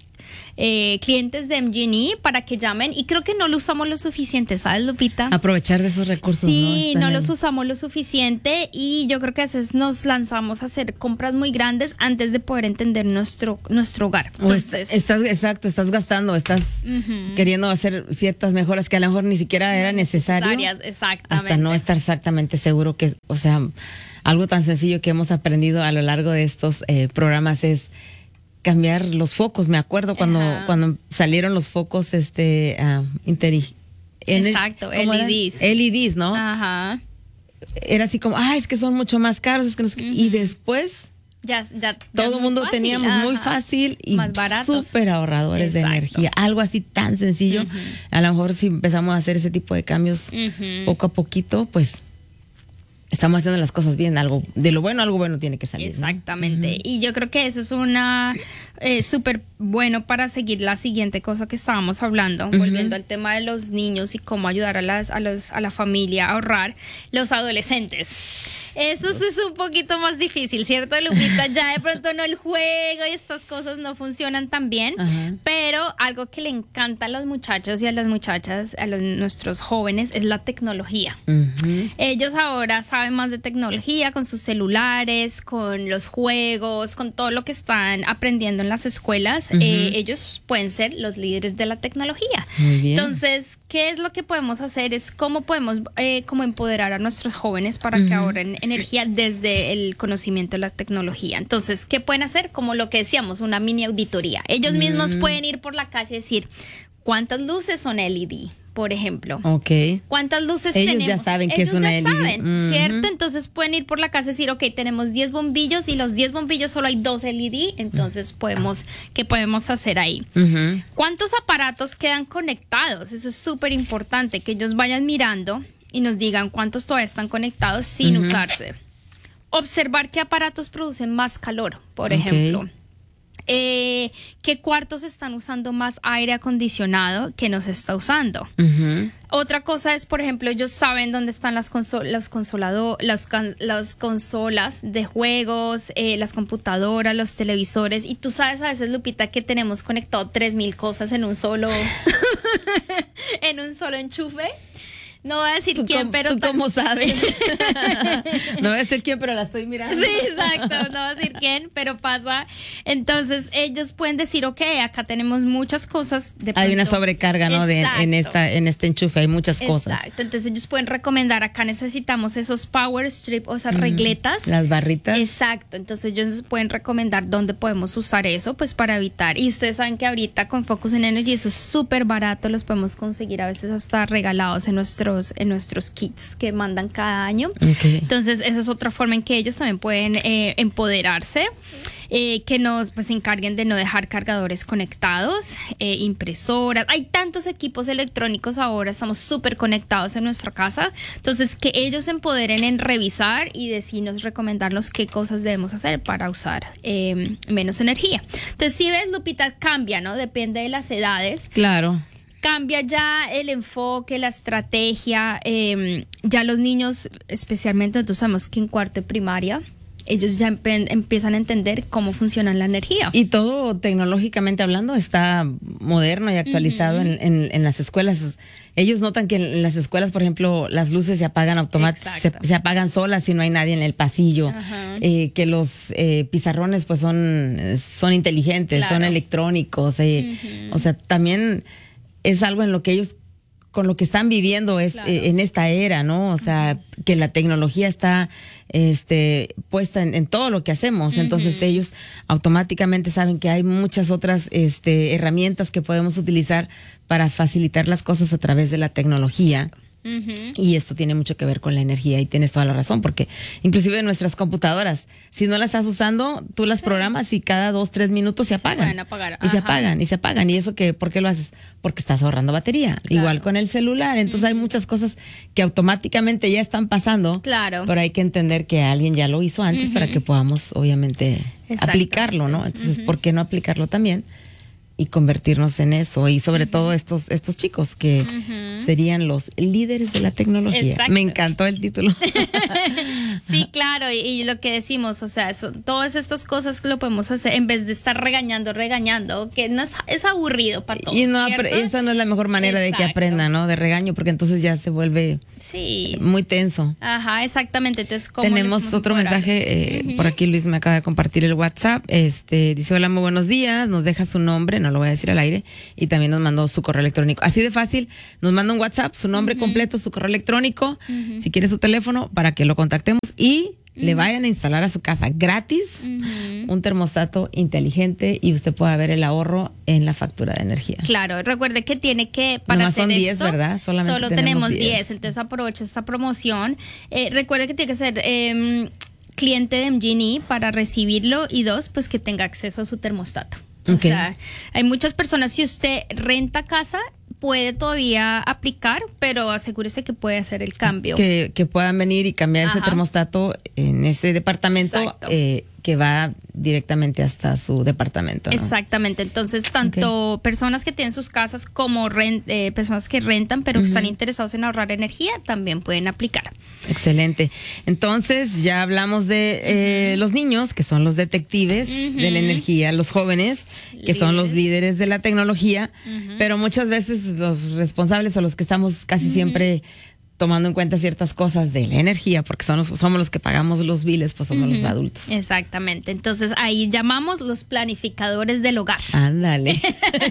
eh, clientes de M G and E para que llamen, y creo que no lo usamos lo suficiente, ¿sabes, Lupita? Aprovechar de esos recursos. Sí, no, no los usamos lo suficiente, y yo creo que a veces nos lanzamos a hacer compras muy grandes antes de poder entender nuestro nuestro hogar. Entonces, es, estás exacto, estás gastando, estás uh-huh. queriendo hacer ciertas mejoras que a lo mejor ni siquiera era necesario. Exactamente. Hasta no estar exactamente seguro que, o sea, algo tan sencillo que hemos aprendido a lo largo de estos eh, programas es cambiar los focos. Me acuerdo cuando Ajá. cuando salieron los focos este uh, interi- Exacto, L E Ds. L E Ds, ¿no? Ajá. Era así como, ah, es que son mucho más caros, es que no sé uh-huh. y después ya, ya, ya todo el mundo fácil. teníamos Ajá. muy fácil y más baratos, súper ahorradores Exacto. de energía. Algo así tan sencillo. Uh-huh. A lo mejor si empezamos a hacer ese tipo de cambios uh-huh. poco a poquito, pues estamos haciendo las cosas bien. Algo de lo bueno, algo bueno tiene que salir. Exactamente. ¿no? Uh-huh. Y yo creo que eso es una eh, súper bueno para seguir la siguiente cosa que estábamos hablando, uh-huh. volviendo al tema de los niños y cómo ayudar a las a los a la familia a ahorrar. Los adolescentes. Eso sí es un poquito más difícil, ¿cierto, Lupita? Ya de pronto no, el juego y estas cosas no funcionan tan bien, uh-huh. pero algo que le encanta a los muchachos y a las muchachas, a los, nuestros jóvenes, es la tecnología. Uh-huh. Ellos ahora saben más de tecnología con sus celulares, con los juegos, con todo lo que están aprendiendo en las escuelas. Uh-huh. Eh, ellos pueden ser los líderes de la tecnología. Muy bien. Entonces, ¿qué es lo que podemos hacer? Es cómo podemos eh, como empoderar a nuestros jóvenes para uh-huh. que ahorren energía desde el conocimiento de la tecnología. Entonces, ¿qué pueden hacer? Como lo que decíamos, una mini auditoría. Ellos uh-huh. mismos pueden ir por la casa y decir, ¿cuántas luces son L E D? Por ejemplo. Ok. ¿Cuántas luces Ellos tenemos? Ellos ya saben que es una Ellos L E D. ya saben, uh-huh. ¿cierto? Entonces pueden ir por la casa y decir, ok, tenemos diez bombillos y los diez bombillos solo hay dos L E D, entonces podemos, ¿qué podemos hacer ahí? Uh-huh. ¿Cuántos aparatos quedan conectados? Eso es súper importante, que ellos vayan mirando y nos digan cuántos todavía están conectados sin uh-huh. usarse. Observar qué aparatos producen más calor, por okay. ejemplo. Eh, qué cuartos están usando más aire acondicionado que no se está usando. Uh-huh. Otra cosa es, por ejemplo, ellos saben dónde están las, consol- los consolado- las, can- las consolas de juegos, eh, las computadoras, los televisores. Y tú sabes a veces, Lupita, que tenemos conectado tres mil cosas en un solo en un solo enchufe. No voy a decir ¿Tú quién, cómo, pero... ¿Tú cómo sabes? No voy a decir quién, pero la estoy mirando. Sí, exacto. No voy a decir quién, pero pasa. Entonces, ellos pueden decir, ok, acá tenemos muchas cosas. De hay pronto. una sobrecarga, ¿no? De, en, esta, en este enchufe hay muchas cosas. Exacto. Entonces, ellos pueden recomendar, acá necesitamos esos power strip, o esas mm, regletas. Las barritas. Exacto. Entonces, ellos pueden recomendar dónde podemos usar eso, pues para evitar. Y ustedes saben que ahorita con Focus on Energy eso es súper barato. Los podemos conseguir a veces hasta regalados en nuestro en nuestros kits que mandan cada año. Okay. Entonces esa es otra forma en que ellos también pueden eh, empoderarse, eh, que nos pues encarguen de no dejar cargadores conectados, eh, impresoras. Hay tantos equipos electrónicos ahora, estamos súper conectados en nuestra casa, entonces que ellos se empoderen en revisar y decirnos, recomendarnos qué cosas debemos hacer para usar eh, menos energía. Entonces si ves, Lupita, cambia, ¿no? Depende de las edades. Claro. Cambia ya el enfoque, la estrategia. Eh, ya los niños, especialmente nosotros sabemos que en cuarto de primaria, ellos ya empe- empiezan a entender cómo funciona la energía. Y todo tecnológicamente hablando está moderno y actualizado uh-huh. en, en, en las escuelas. Ellos notan que en las escuelas, por ejemplo, las luces se apagan automáticamente, se, se apagan solas si no hay nadie en el pasillo. Uh-huh. Eh, que los eh, pizarrones pues son, son inteligentes, claro. son electrónicos. Eh, uh-huh. O sea, también... es algo en lo que ellos, con lo que están viviendo es, claro. eh, en esta era, ¿no? O sea, uh-huh. que la tecnología está este, puesta en, en todo lo que hacemos. Uh-huh. Entonces ellos automáticamente saben que hay muchas otras este, herramientas que podemos utilizar para facilitar las cosas a través de la tecnología. Uh-huh. Y esto tiene mucho que ver con la energía y tienes toda la razón, porque inclusive nuestras computadoras, si no las estás usando, tú las sí. programas y cada dos, tres minutos se apagan. Se pueden apagar. Y Ajá. se apagan, y se apagan. ¿Y eso qué? ¿Por qué lo haces? Porque estás ahorrando batería. Claro. Igual con el celular. Entonces uh-huh. hay muchas cosas que automáticamente ya están pasando. Claro. Pero hay que entender que alguien ya lo hizo antes uh-huh. para que podamos, obviamente, Exacto. aplicarlo, ¿no? Entonces, uh-huh. ¿por qué no aplicarlo también y convertirnos en eso. Y sobre uh-huh. todo estos, estos chicos que uh-huh. serían los líderes de la tecnología. Exacto. Me encantó el título. Sí, claro, y, y lo que decimos, o sea, eso, todas estas cosas que lo podemos hacer en vez de estar regañando, regañando, que no es, es aburrido para todos. Y no, ¿cierto? esa no es la mejor manera Exacto. de que aprendan, ¿no? De regaño, porque entonces ya se vuelve sí. muy tenso. Ajá, exactamente. Entonces, ¿cómo tenemos otro mensaje, eh, uh-huh. por aquí Luis me acaba de compartir el WhatsApp, este, dice, hola, muy buenos días, nos deja su nombre, no lo voy a decir al aire, y también nos mandó su correo electrónico. Así de fácil, nos manda un WhatsApp, su nombre uh-huh. completo, su correo electrónico, uh-huh. si quiere su teléfono, para que lo contactemos y uh-huh. le vayan a instalar a su casa gratis uh-huh. un termostato inteligente y usted pueda ver el ahorro en la factura de energía. Claro, recuerde que tiene que, para Nomás hacer son diez, esto, ¿verdad? Solamente solo tenemos diez, entonces aproveche esta promoción. Eh, recuerde que tiene que ser eh, cliente de M G N E para recibirlo y dos, pues que tenga acceso a su termostato. Okay. O sea, hay muchas personas, si usted renta casa, puede todavía aplicar, pero asegúrese que puede hacer el cambio. Que, que puedan venir y cambiar Ajá. ese termostato en ese departamento eh, que va directamente hasta su departamento, ¿no? Exactamente. Entonces, tanto okay. personas que tienen sus casas como rent, eh, personas que rentan, pero uh-huh. que están interesados en ahorrar energía, también pueden aplicar. Excelente. Entonces, ya hablamos de eh, uh-huh. los niños, que son los detectives uh-huh. de la energía, los jóvenes, que líderes. son los líderes de la tecnología, uh-huh. pero muchas veces los responsables o los que estamos casi uh-huh. siempre tomando en cuenta ciertas cosas de la energía, porque son los, somos los que pagamos los biles, pues somos uh-huh. los adultos. Exactamente. Entonces ahí llamamos los planificadores del hogar. Ándale.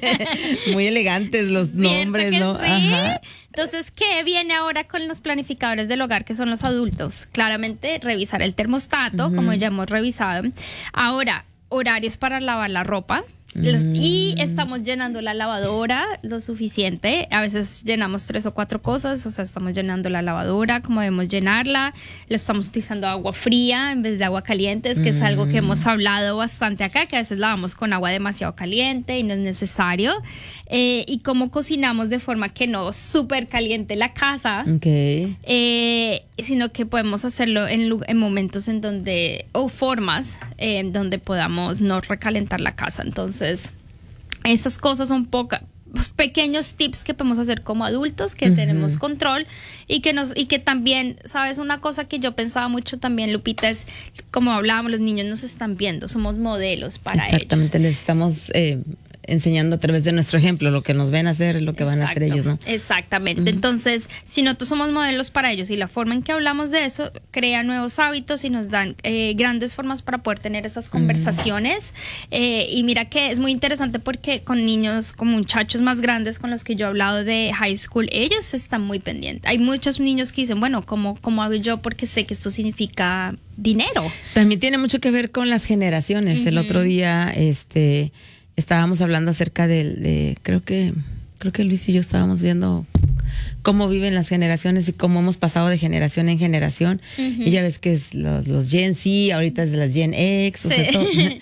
Muy elegantes los nombres, ¿no? Sí? Ajá. Entonces, ¿qué viene ahora con los planificadores del hogar, que son los adultos? Claramente, revisar el termostato, uh-huh. como ya hemos revisado. Ahora, horarios para lavar la ropa. Los, y estamos llenando la lavadora lo suficiente. A veces llenamos tres o cuatro cosas, o sea, estamos llenando la lavadora como debemos llenarla. Lo estamos utilizando agua fría en vez de agua caliente, es que mm. es algo que hemos hablado bastante acá, que a veces lavamos con agua demasiado caliente y no es necesario. Eh, y cómo cocinamos de forma que no súper caliente la casa, okay. eh, sino que podemos hacerlo en, en momentos en donde, o formas eh, donde podamos no recalentar la casa. Entonces, esas cosas son pocas, pues, pequeños tips que podemos hacer como adultos, que uh-huh. tenemos control y que nos y que también, sabes, una cosa que yo pensaba mucho también, Lupita, es como hablábamos, los niños nos están viendo, somos modelos para Exactamente, ellos. Exactamente, les estamos eh, enseñando a través de nuestro ejemplo. Lo que nos ven hacer es lo que Exacto. van a hacer ellos, ¿no? Exactamente. Uh-huh. Entonces, si nosotros somos modelos para ellos y la forma en que hablamos de eso crea nuevos hábitos y nos dan eh, grandes formas para poder tener esas conversaciones. Uh-huh. Eh, y mira que es muy interesante porque con niños, con muchachos más grandes con los que yo he hablado de high school, ellos están muy pendientes. Hay muchos niños que dicen, bueno, ¿cómo, cómo hago yo? Porque sé que esto significa dinero. También tiene mucho que ver con las generaciones. Uh-huh. El otro día, este... estábamos hablando acerca de, de, creo que, creo que Luis y yo estábamos viendo cómo viven las generaciones y cómo hemos pasado de generación en generación. Uh-huh. Y ya ves que es los, los Gen Z, ahorita es de las Gen X, o sí. sea, todo,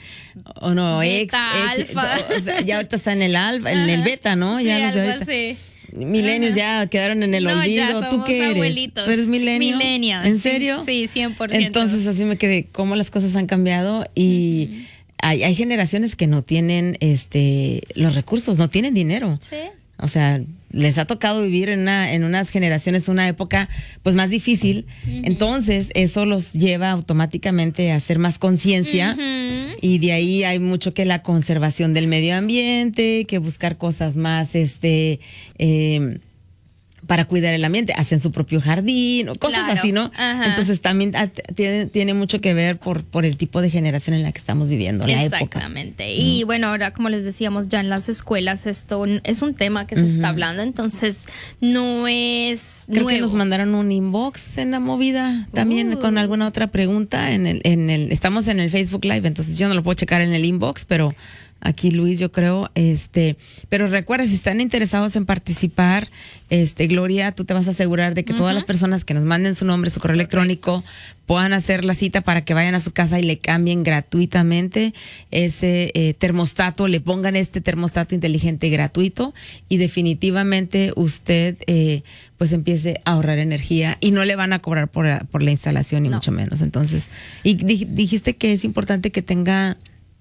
o no, beta, X, alfa. X, o sea, ya ahorita está en el alfa, en el beta, ¿no? Sí, ya no sé algo ahorita. así. Milenios ya quedaron en el no, olvido. ¿Tú qué eres? Abuelitos. ¿Tú eres milenio? Millennials. ¿En serio? Sí, cien por ciento. Entonces así me quedé, cómo las cosas han cambiado y... Uh-huh. Hay, hay generaciones que no tienen este los recursos, no tienen dinero. Sí. O sea, les ha tocado vivir en una en unas generaciones una época pues más difícil. Uh-huh. Entonces, eso los lleva automáticamente a hacer más conciencia. Uh-huh. Y de ahí hay mucho que la conservación del medio ambiente, que buscar cosas más este eh, para cuidar el ambiente, hacen su propio jardín o cosas claro. así, ¿no? Ajá. Entonces también a, tiene, tiene mucho que ver por, por el tipo de generación en la que estamos viviendo, la época. Exactamente. Y mm. bueno, ahora como les decíamos, ya en las escuelas esto es un tema que se uh-huh. está hablando, entonces no es Creo nuevo. que nos mandaron un inbox en la movida también uh. con alguna otra pregunta en el, en el, estamos en el Facebook Live, entonces yo no lo puedo checar en el inbox, pero aquí Luis, yo creo, este, pero recuerda, si están interesados en participar, este, Gloria, tú te vas a asegurar de que uh-huh. todas las personas que nos manden su nombre, su correo electrónico, puedan hacer la cita para que vayan a su casa y le cambien gratuitamente ese eh, termostato, le pongan este termostato inteligente gratuito y definitivamente usted eh, pues empiece a ahorrar energía y no le van a cobrar por, por la instalación ni no. mucho menos. Entonces, y dijiste que es importante que tenga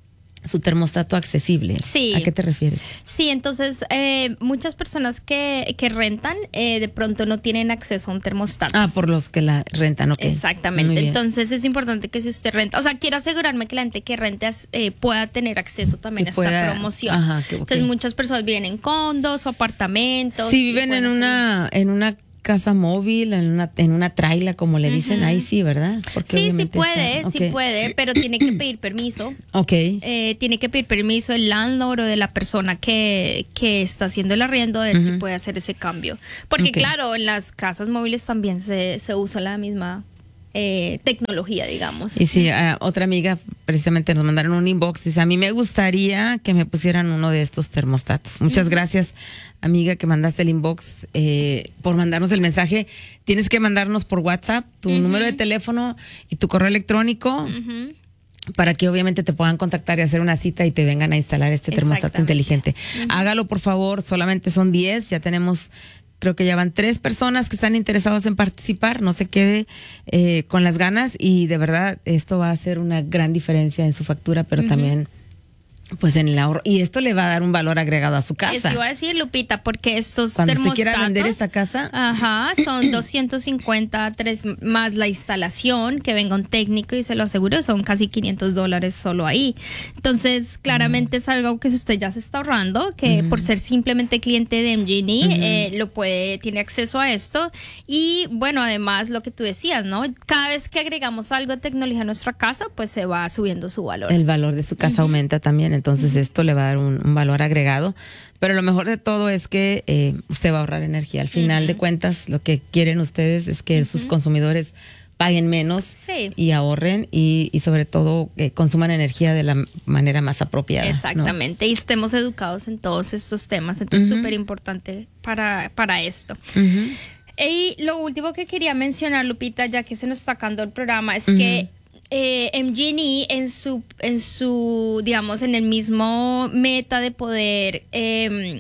su termostato accesible. Sí. ¿A qué te refieres? Sí, entonces eh, muchas personas que, que rentan eh, de pronto no tienen acceso a un termostato. Ah, por los que la rentan, ok. Exactamente. Entonces es importante que si usted renta, o sea, quiero asegurarme que la gente que rente eh, pueda tener acceso también que a esta pueda, promoción. Ajá, que, okay. Entonces muchas personas viven en condos o apartamentos. Si viven en una, en una casa móvil, en una, en una traila, como le dicen, uh-huh. ahí sí, ¿verdad? Porque sí, sí puede, está, okay. sí puede, pero tiene que pedir permiso. Ok. Eh, tiene que pedir permiso del landlord o de la persona que, que está haciendo el arriendo, a ver uh-huh. si puede hacer ese cambio. Porque okay. claro, en las casas móviles también se, se usa la misma eh, tecnología, digamos. Y sí, uh, otra amiga precisamente nos mandaron un inbox, dice, a mí me gustaría que me pusieran uno de estos termostatos. Muchas uh-huh. gracias, amiga, que mandaste el inbox, eh, por mandarnos el mensaje. Tienes que mandarnos por WhatsApp tu uh-huh. número de teléfono y tu correo electrónico uh-huh. para que obviamente te puedan contactar y hacer una cita y te vengan a instalar este termostato inteligente. Uh-huh. Hágalo, por favor, solamente son diez, ya tenemos... Creo que ya van tres personas que están interesados en participar. No se quede eh, con las ganas y de verdad esto va a hacer una gran diferencia en su factura, pero uh-huh. también pues en el ahorro. Y esto le va a dar un valor agregado a su casa. Eso iba a decir, Lupita, porque estos Cuando termostatos... Cuando usted quiera vender esta casa... Ajá, son doscientos cincuenta, tres más la instalación, que venga un técnico y se lo aseguro, son casi quinientos dólares solo ahí. Entonces, claramente uh-huh. es algo que usted ya se está ahorrando, que uh-huh. por ser simplemente cliente de M G and E, uh-huh. eh, lo puede, tiene acceso a esto. Y bueno, además, lo que tú decías, ¿no? Cada vez que agregamos algo de tecnología a nuestra casa, pues se va subiendo su valor. El valor de su casa uh-huh. aumenta también. Entonces uh-huh. esto le va a dar un, un valor agregado, pero lo mejor de todo es que eh, usted va a ahorrar energía. Al final uh-huh. de cuentas, lo que quieren ustedes es que uh-huh. sus consumidores paguen menos sí. y ahorren y, y sobre todo eh, consuman energía de la manera más apropiada. Exactamente, ¿no? Y estemos educados en todos estos temas, entonces es uh-huh. súper importante para, para esto. Uh-huh. Y lo último que quería mencionar, Lupita, ya que se nos está acabando el programa, es uh-huh. que Eh, M G and E en su, en su, digamos, en el mismo meta de poder eh,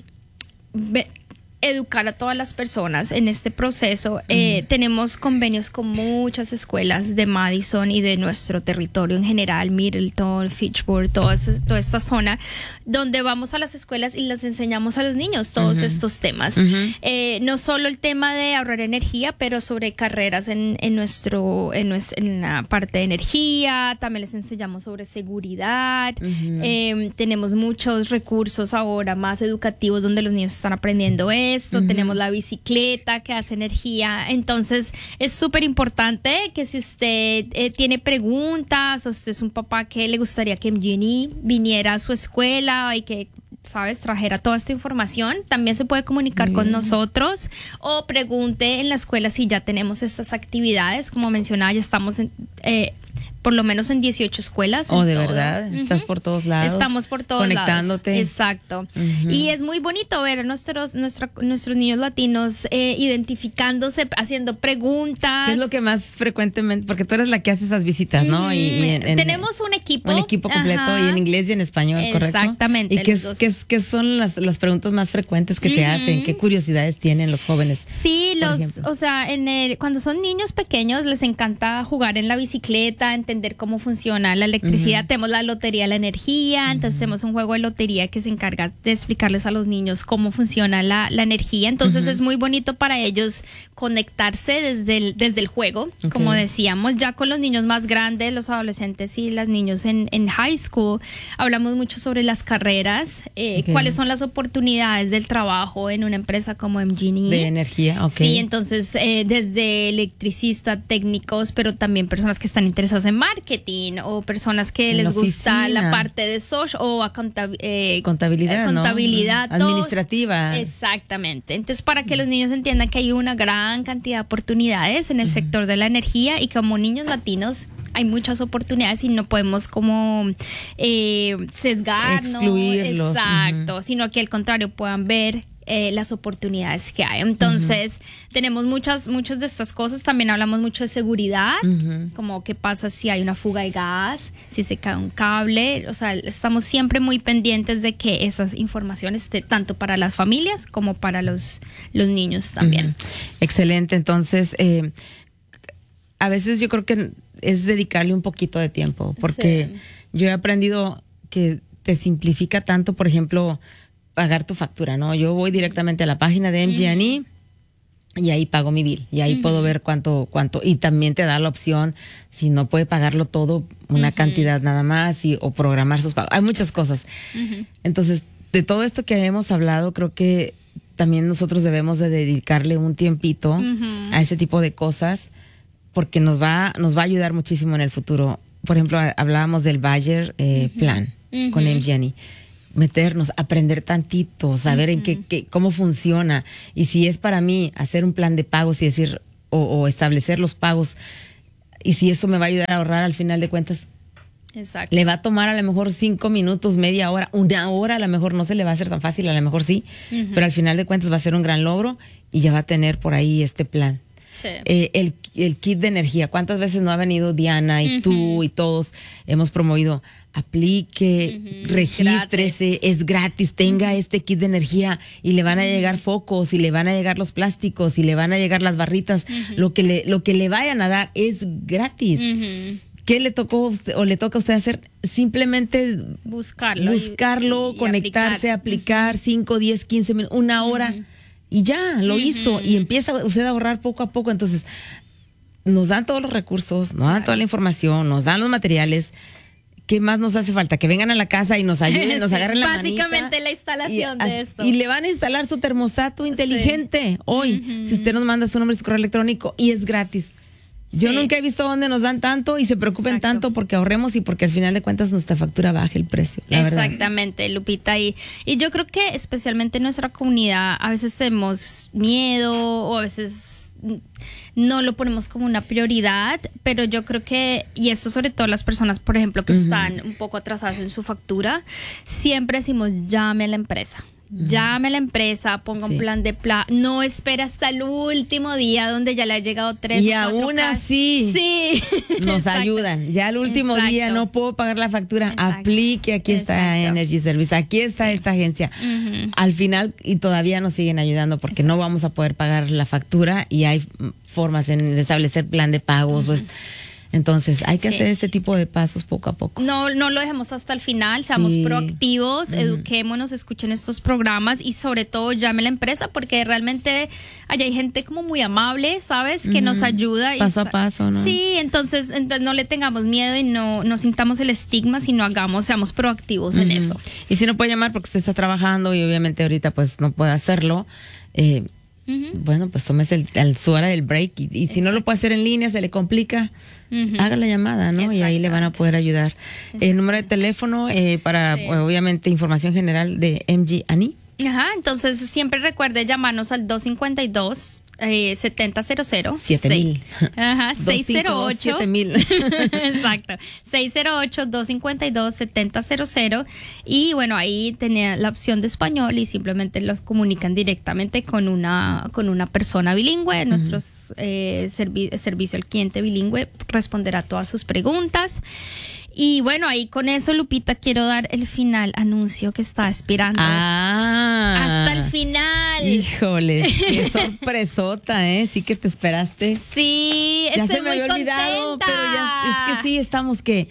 be- educar a todas las personas en este proceso, eh, mm. tenemos convenios con muchas escuelas de Madison y de nuestro territorio en general, Middleton, Fitchburg, toda, esa, toda esta zona, donde vamos a las escuelas y les enseñamos a los niños todos uh-huh. estos temas. Uh-huh. Eh, no solo el tema de ahorrar energía, pero sobre carreras en, en, nuestro, en, nuestra, en la parte de energía, también les enseñamos sobre seguridad. Uh-huh. Eh, tenemos muchos recursos ahora más educativos donde los niños están aprendiendo esto. Esto, uh-huh. tenemos la bicicleta que hace energía, entonces es súper importante que si usted eh, tiene preguntas o usted es un papá que le gustaría que M G and E viniera a su escuela y que, sabes, trajera toda esta información, también se puede comunicar uh-huh. con nosotros o pregunte en la escuela si ya tenemos estas actividades, como mencionaba, ya estamos en... Eh, por lo menos en dieciocho escuelas. Oh, de todo. Verdad, uh-huh. estás por todos lados. Estamos por todos conectándote. lados. Exacto. Uh-huh. Y es muy bonito ver a nuestros, nuestra, nuestros niños latinos eh, identificándose, haciendo preguntas. ¿Qué es lo que más frecuentemente? Porque tú eres la que hace esas visitas, ¿no? Uh-huh. Y, y en, en, tenemos un equipo. Un equipo completo uh-huh. y en inglés y en español, ¿correcto? Exactamente. ¿Y qué, es, qué, es, qué son las, las preguntas más frecuentes que uh-huh. te hacen? ¿Qué curiosidades tienen los jóvenes? Sí, los, ejemplo? o sea, en el, cuando son niños pequeños les encanta jugar en la bicicleta, entender cómo funciona la electricidad, uh-huh. tenemos la lotería de la energía, uh-huh. entonces tenemos un juego de lotería que se encarga de explicarles a los niños cómo funciona la, la energía, entonces uh-huh. es muy bonito para ellos conectarse desde el, desde el juego, okay. como decíamos, ya con los niños más grandes, los adolescentes y los niños en, en high school, hablamos mucho sobre las carreras, eh, okay. cuáles son las oportunidades del trabajo en una empresa como M G and E. De energía, ok. Sí, entonces eh, desde electricistas, técnicos, pero también personas que están interesados en marketing, o personas que en les gusta la parte de social o a contab- eh, contabilidad, contabilidad ¿no? Administrativa. Exactamente. Entonces, para que los niños entiendan que hay una gran cantidad de oportunidades en el uh-huh. sector de la energía y como niños latinos hay muchas oportunidades y no podemos como eh, sesgarnos. Excluirlos. Exacto, uh-huh. sino que al contrario puedan ver Eh, las oportunidades que hay. Entonces, uh-huh. tenemos muchas, muchas de estas cosas. También hablamos mucho de seguridad, uh-huh. como qué pasa si hay una fuga de gas, si se cae un cable. O sea, estamos siempre muy pendientes de que esas informaciones estén tanto para las familias como para los, los niños también. Uh-huh. Excelente. Entonces, eh, a veces yo creo que es dedicarle un poquito de tiempo, porque sí. yo he aprendido que te simplifica tanto, por ejemplo, pagar tu factura, ¿no? Yo voy directamente a la página de M G and E y ahí pago mi bill y ahí uh-huh. puedo ver cuánto, cuánto, y también te da la opción, si no puede pagarlo todo, una uh-huh. cantidad nada más y, o programar sus pagos. Hay muchas cosas. Uh-huh. Entonces, de todo esto que hemos hablado, creo que también nosotros debemos de dedicarle un tiempito uh-huh. a ese tipo de cosas, porque nos va, nos va a ayudar muchísimo en el futuro. Por ejemplo, hablábamos del Bayer eh, uh-huh. plan uh-huh. con M G and E. Meternos, aprender tantito, saber uh-huh. en qué, qué, cómo funciona. Y si es para mí hacer un plan de pagos y decir, o, o establecer los pagos, y si eso me va a ayudar a ahorrar al final de cuentas. Exacto. Le va a tomar a lo mejor cinco minutos, media hora, una hora, a lo mejor no se le va a hacer tan fácil, a lo mejor sí, uh-huh. pero al final de cuentas va a ser un gran logro y ya va a tener por ahí este plan. Sí. Eh, el, el kit de energía, ¿cuántas veces no ha venido Diana y uh-huh. tú y todos hemos promovido? Aplique, uh-huh. regístrese, gratis. Es gratis, tenga uh-huh. este kit de energía y le van a llegar focos y le van a llegar los plásticos y le van a llegar las barritas, uh-huh. lo que le, lo que le vayan a dar es gratis. Uh-huh. ¿Qué le tocó o le toca a usted hacer? Simplemente buscarlo, buscarlo, y, y conectarse, aplicar, aplicar cinco, diez, quince minutos, una hora. Uh-huh. Y ya, lo uh-huh. hizo. Y empieza usted a ahorrar poco a poco. Entonces, nos dan todos los recursos, nos dan toda la información, nos dan los materiales. ¿Qué más nos hace falta? Que vengan a la casa y nos ayuden, nos sí, agarren la manita. Básicamente la instalación y, de esto. Y le van a instalar su termostato inteligente sí. hoy. Uh-huh. Si usted nos manda su nombre y su correo electrónico, y es gratis. Yo sí. nunca he visto dónde nos dan tanto y se preocupen Exacto. tanto porque ahorremos y porque al final de cuentas nuestra factura baje el precio. La Exactamente, verdad. Lupita. Y, y yo creo que especialmente en nuestra comunidad a veces tenemos miedo o a veces no lo ponemos como una prioridad, pero yo creo que, y esto sobre todo las personas, por ejemplo, que uh-huh. están un poco atrasadas en su factura, siempre decimos llame a la empresa. Llame a la empresa, ponga sí. un plan de plan, no espere hasta el último día donde ya le ha llegado tres y o cuatro aún así sí. nos Exacto. ayudan. Ya el último Exacto. día no puedo pagar la factura, Exacto. aplique, aquí está Exacto. Energy Service, aquí está esta agencia. Uh-huh. Al final y todavía nos siguen ayudando porque Exacto. no vamos a poder pagar la factura y hay formas en establecer plan de pagos. Uh-huh. o est- Entonces, hay que sí. hacer este tipo de pasos poco a poco. No, no lo dejemos hasta el final, seamos sí. proactivos, uh-huh. eduquémonos, escuchen estos programas y sobre todo llame a la empresa porque realmente allá hay gente como muy amable, ¿sabes? Que uh-huh. nos ayuda. Paso y a paso, ¿no? Sí, entonces, entonces no le tengamos miedo y no, no sintamos el estigma, sino hagamos, seamos proactivos uh-huh. en eso. Y si no puede llamar porque usted está trabajando y obviamente ahorita pues no puede hacerlo, eh, uh-huh. bueno, pues tómese el, el, su hora del break y, y si no lo puede hacer en línea, se le complica, uh-huh. haga la llamada, ¿no? Y ahí le van a poder ayudar. El número de teléfono eh, para, sí. pues, obviamente, información general de M G and E. Ajá, entonces siempre recuerde llamarnos al dos cinco dos, eh, siete cero cero cero. siete mil. Ajá, seis cero ocho. siete mil. Exacto. seis cero ocho, dos cinco dos, siete cero cero. Y bueno, ahí tenía la opción de español y simplemente los comunican directamente con una, con una persona bilingüe. Uh-huh. Nuestros eh, servi- servicio al cliente bilingüe responderá todas sus preguntas. Y bueno, ahí con eso, Lupita, quiero dar el final anuncio que está esperando. Ah. Hasta el final. Híjole, qué sorpresota, ¿eh? Sí que te esperaste. Sí, ya estoy se me muy había olvidado, contenta. pero ya es que sí, estamos que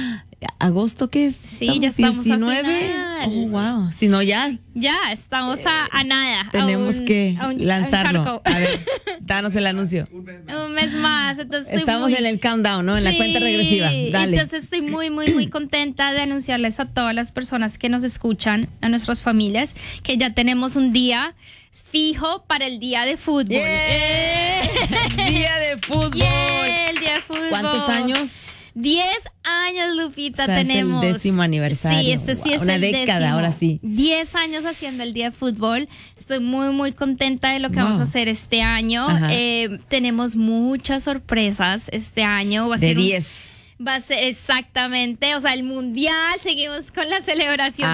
¿agosto qué es? Sí, ¿Estamos ya estamos diecinueve? A Oh, wow. Si no, ya. Ya, estamos a, a nada. Tenemos a un, que a un, lanzarlo. A, a ver, danos el anuncio. Un mes más. Un mes más. Entonces estoy estamos muy... en el countdown, ¿no? En sí, la cuenta regresiva. Dale. Entonces estoy muy, muy, muy contenta de anunciarles a todas las personas que nos escuchan, a nuestras familias, que ya tenemos un día fijo para el día de fútbol. Yeah. Día de fútbol. Yeah, el día de fútbol. ¿Cuántos años? Diez años, Lupita, o sea, tenemos. Es el décimo aniversario. Sí, este sí wow, es una el década, décimo. Ahora sí. Diez años haciendo el día de fútbol. Estoy muy, muy contenta de lo que wow. vamos a hacer este año. Eh, tenemos muchas sorpresas este año. Va a de ser diez. Un, va a ser exactamente, o sea, el mundial. Seguimos con la celebración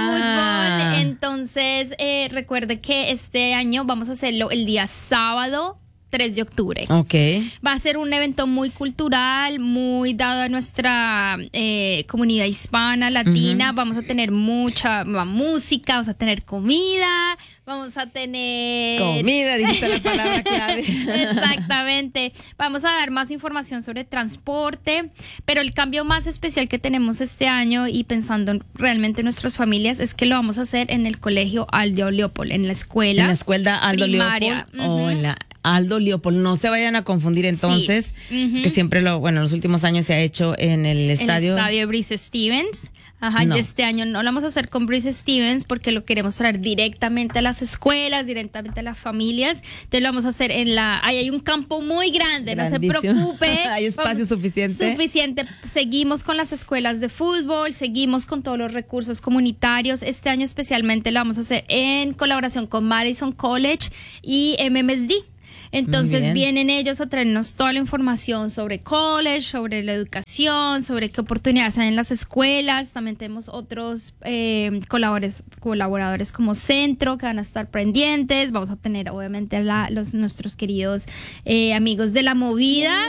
ah. de fútbol. Entonces, eh, recuerde que este año vamos a hacerlo el día sábado tres de octubre. Ok. Va a ser un evento muy cultural, muy dado a nuestra eh, comunidad hispana, latina. Uh-huh. Vamos a tener mucha música, vamos a tener comida, vamos a tener... Comida, dijiste la palabra clave. Exactamente. Vamos a dar más información sobre transporte, pero el cambio más especial que tenemos este año y pensando realmente en nuestras familias es que lo vamos a hacer en el colegio Aldo Leopold, en la escuela. En la escuela Aldo primaria. Leopold uh-huh. o en la Aldo Leopold. No se vayan a confundir entonces, sí. uh-huh. que siempre lo, bueno, en los últimos años se ha hecho en el estadio. El estadio Breese Stevens. Ajá, no. Y este año no lo vamos a hacer con Breese Stevens porque lo queremos traer directamente a las escuelas, directamente a las familias. Entonces lo vamos a hacer en la... Ahí hay un campo muy grande, grandísimo. No se preocupe. Hay espacio vamos, suficiente. Suficiente. Seguimos con las escuelas de fútbol, seguimos con todos los recursos comunitarios. Este año especialmente lo vamos a hacer en colaboración con Madison College y M M S D. Entonces vienen ellos a traernos toda la información sobre college, sobre la educación, sobre qué oportunidades hay en las escuelas. También tenemos otros eh, colaboradores, colaboradores como Centro que van a estar pendientes. Vamos a tener obviamente la, los nuestros queridos eh, amigos de la movida.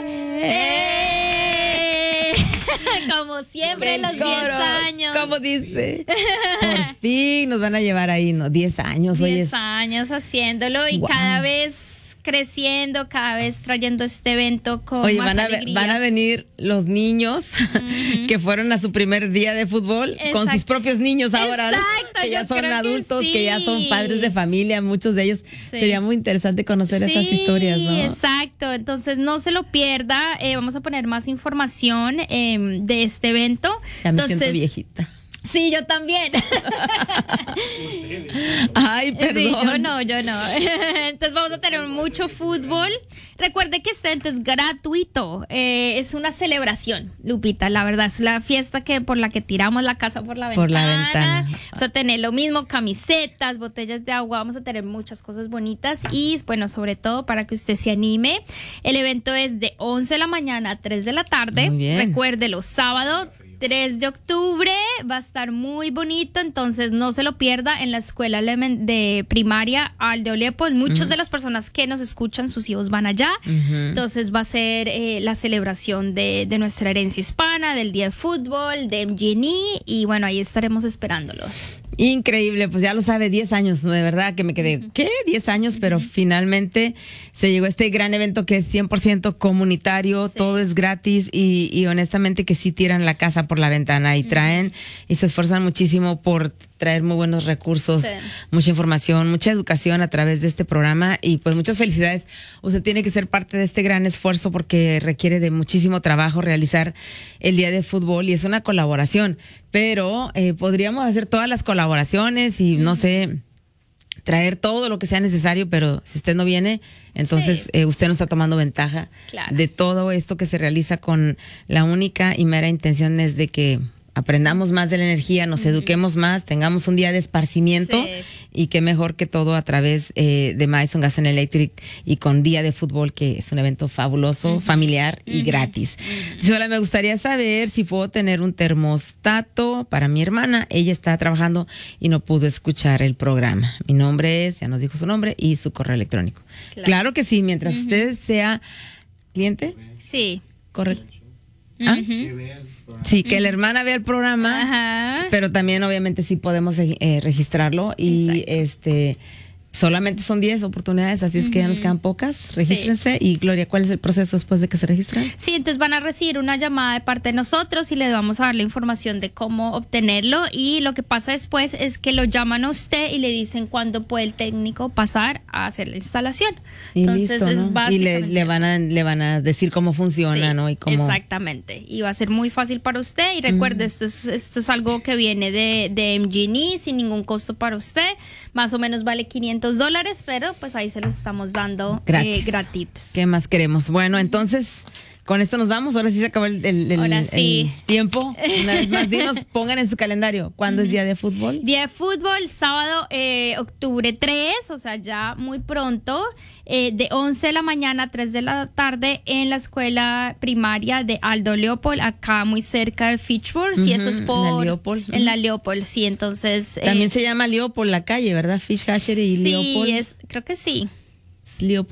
¡Eh! Como siempre, los diez años. ¿Cómo dice? Por fin nos van a llevar ahí, ¿no? diez años. diez años haciéndolo y wow. cada vez creciendo, cada vez trayendo este evento con Oye, más van a, alegría. van a venir los niños uh-huh. que fueron a su primer día de fútbol. Exacto. Con sus propios niños ahora, Exacto, que ya son adultos, que, sí. que ya son padres de familia, muchos de ellos. Sí. Sería muy interesante conocer sí, esas historias, ¿no? Exacto, entonces no se lo pierda, eh, vamos a poner más información eh, de este evento. Ya me entonces, siento viejita. Sí, yo también. Ay, perdón. Sí, yo no, yo no. Entonces vamos a tener mucho fútbol. Recuerde que este evento es gratuito. Eh, es una celebración, Lupita. La verdad, es la fiesta que por la que tiramos la casa por la por ventana. Por la ventana. Vamos a tener lo mismo, camisetas, botellas de agua. Vamos a tener muchas cosas bonitas. Y, bueno, sobre todo para que usted se anime. El evento es de once de la mañana a tres de la tarde. Muy bien. Recuérdelo, sábado tres de octubre, va a estar muy bonito, entonces no se lo pierda en la escuela de primaria Aldo Leopold. Muchas uh-huh. de las personas que nos escuchan, sus hijos van allá, uh-huh. entonces va a ser eh, la celebración de, de nuestra herencia hispana, del día de fútbol, de M G N E, y bueno, ahí estaremos esperándolos. Increíble, pues ya lo sabe, diez años, ¿no? De verdad que me quedé, ¿qué? diez años, pero uh-huh. finalmente se llegó a este gran evento que es cien por ciento comunitario, sí. todo es gratis y, y honestamente que sí tiran la casa por la ventana y traen uh-huh. y se esfuerzan muchísimo por traer muy buenos recursos, sí. mucha información, mucha educación a través de este programa y pues muchas felicidades. Usted tiene que ser parte de este gran esfuerzo porque requiere de muchísimo trabajo realizar el día de fútbol y es una colaboración, pero eh, podríamos hacer todas las colaboraciones y no sé, traer todo lo que sea necesario, pero si usted no viene, entonces sí. eh, usted no está tomando ventaja claro. de todo esto que se realiza con la única y mera intención es de que aprendamos más de la energía, nos uh-huh. eduquemos más, tengamos un día de esparcimiento sí. y qué mejor que todo a través eh, de Madison Gas and Electric y con Día de Fútbol, que es un evento fabuloso, uh-huh. familiar y uh-huh. gratis. Uh-huh. Dice, hola, me gustaría saber si puedo tener un termostato para mi hermana. Ella está trabajando y no pudo escuchar el programa. Mi nombre es, ya nos dijo su nombre y su correo electrónico. Claro, claro que sí, mientras uh-huh. usted sea cliente. Sí. Correcto. ¿Ah? Uh-huh. Sí, que uh-huh. la hermana vea el programa, Ajá. pero también obviamente sí podemos eh, registrarlo y Exacto. este solamente son diez oportunidades, así es uh-huh. que ya nos quedan pocas. Regístrense sí. y Gloria, ¿cuál es el proceso después de que se registran? Sí, entonces van a recibir una llamada de parte de nosotros y les vamos a dar la información de cómo obtenerlo y lo que pasa después es que lo llaman a usted y le dicen cuándo puede el técnico pasar a hacer la instalación. Y entonces listo, es ¿no? básicamente y le, le van a le van a decir cómo funciona, sí, ¿no? Y cómo exactamente. Y va a ser muy fácil para usted y recuerde, uh-huh. esto es esto es algo que viene de de M G N E sin ningún costo para usted. Más o menos vale quinientos dólares, pero pues ahí se los estamos dando gratis. Eh, gratuitos. ¿Qué más queremos? Bueno, entonces con esto nos vamos. Ahora sí se acabó el, el, el, sí. el tiempo. Una vez más, dinos, pongan en su calendario. ¿Cuándo uh-huh. es día de fútbol? Día de fútbol, sábado, eh, octubre tres, o sea, ya muy pronto, eh, de once de la mañana a tres de la tarde en la escuela primaria de Aldo Leopold, acá muy cerca de Fitchburg. Uh-huh. Y eso es por... En la Leopold. En uh-huh. la Leopold, sí, entonces... También eh, se llama Leopold la calle, ¿verdad? Fish Hatchery y sí, Leopold. Sí, es, creo que sí. Leopold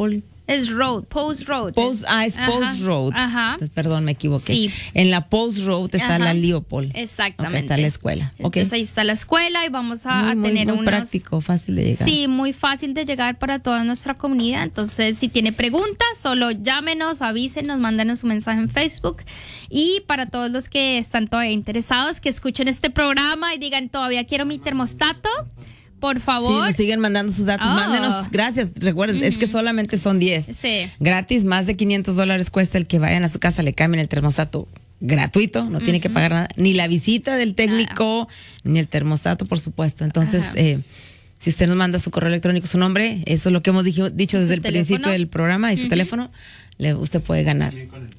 Es Road, Post Road. Post, ah, es Post Ajá. Road. Ajá. Perdón, me equivoqué. Sí. En la Post Road está Ajá. la Leopold. Exactamente. Okay, está la escuela. Entonces okay. ahí está la escuela y vamos a, muy, a tener muy, muy unos... práctico, fácil de llegar. Sí, muy fácil de llegar para toda nuestra comunidad. Entonces, si tiene preguntas, solo llámenos, avísenos, mándenos un mensaje en Facebook. Y para todos los que están todavía interesados, que escuchen este programa y digan, todavía quiero mi termostato, por favor. Sí, nos siguen mandando sus datos. Oh. Mándenos, gracias. Recuerden, uh-huh. es que solamente son diez. Sí. Gratis, más de quinientos dólares cuesta el que vayan a su casa, le cambien el termostato gratuito, no uh-huh. tiene que pagar nada, ni la visita del técnico, claro. ni el termostato, por supuesto. Entonces, eh, si usted nos manda su correo electrónico, su nombre, eso es lo que hemos dicho, dicho desde el teléfono? principio del programa, y su uh-huh. teléfono, le, usted puede ganar.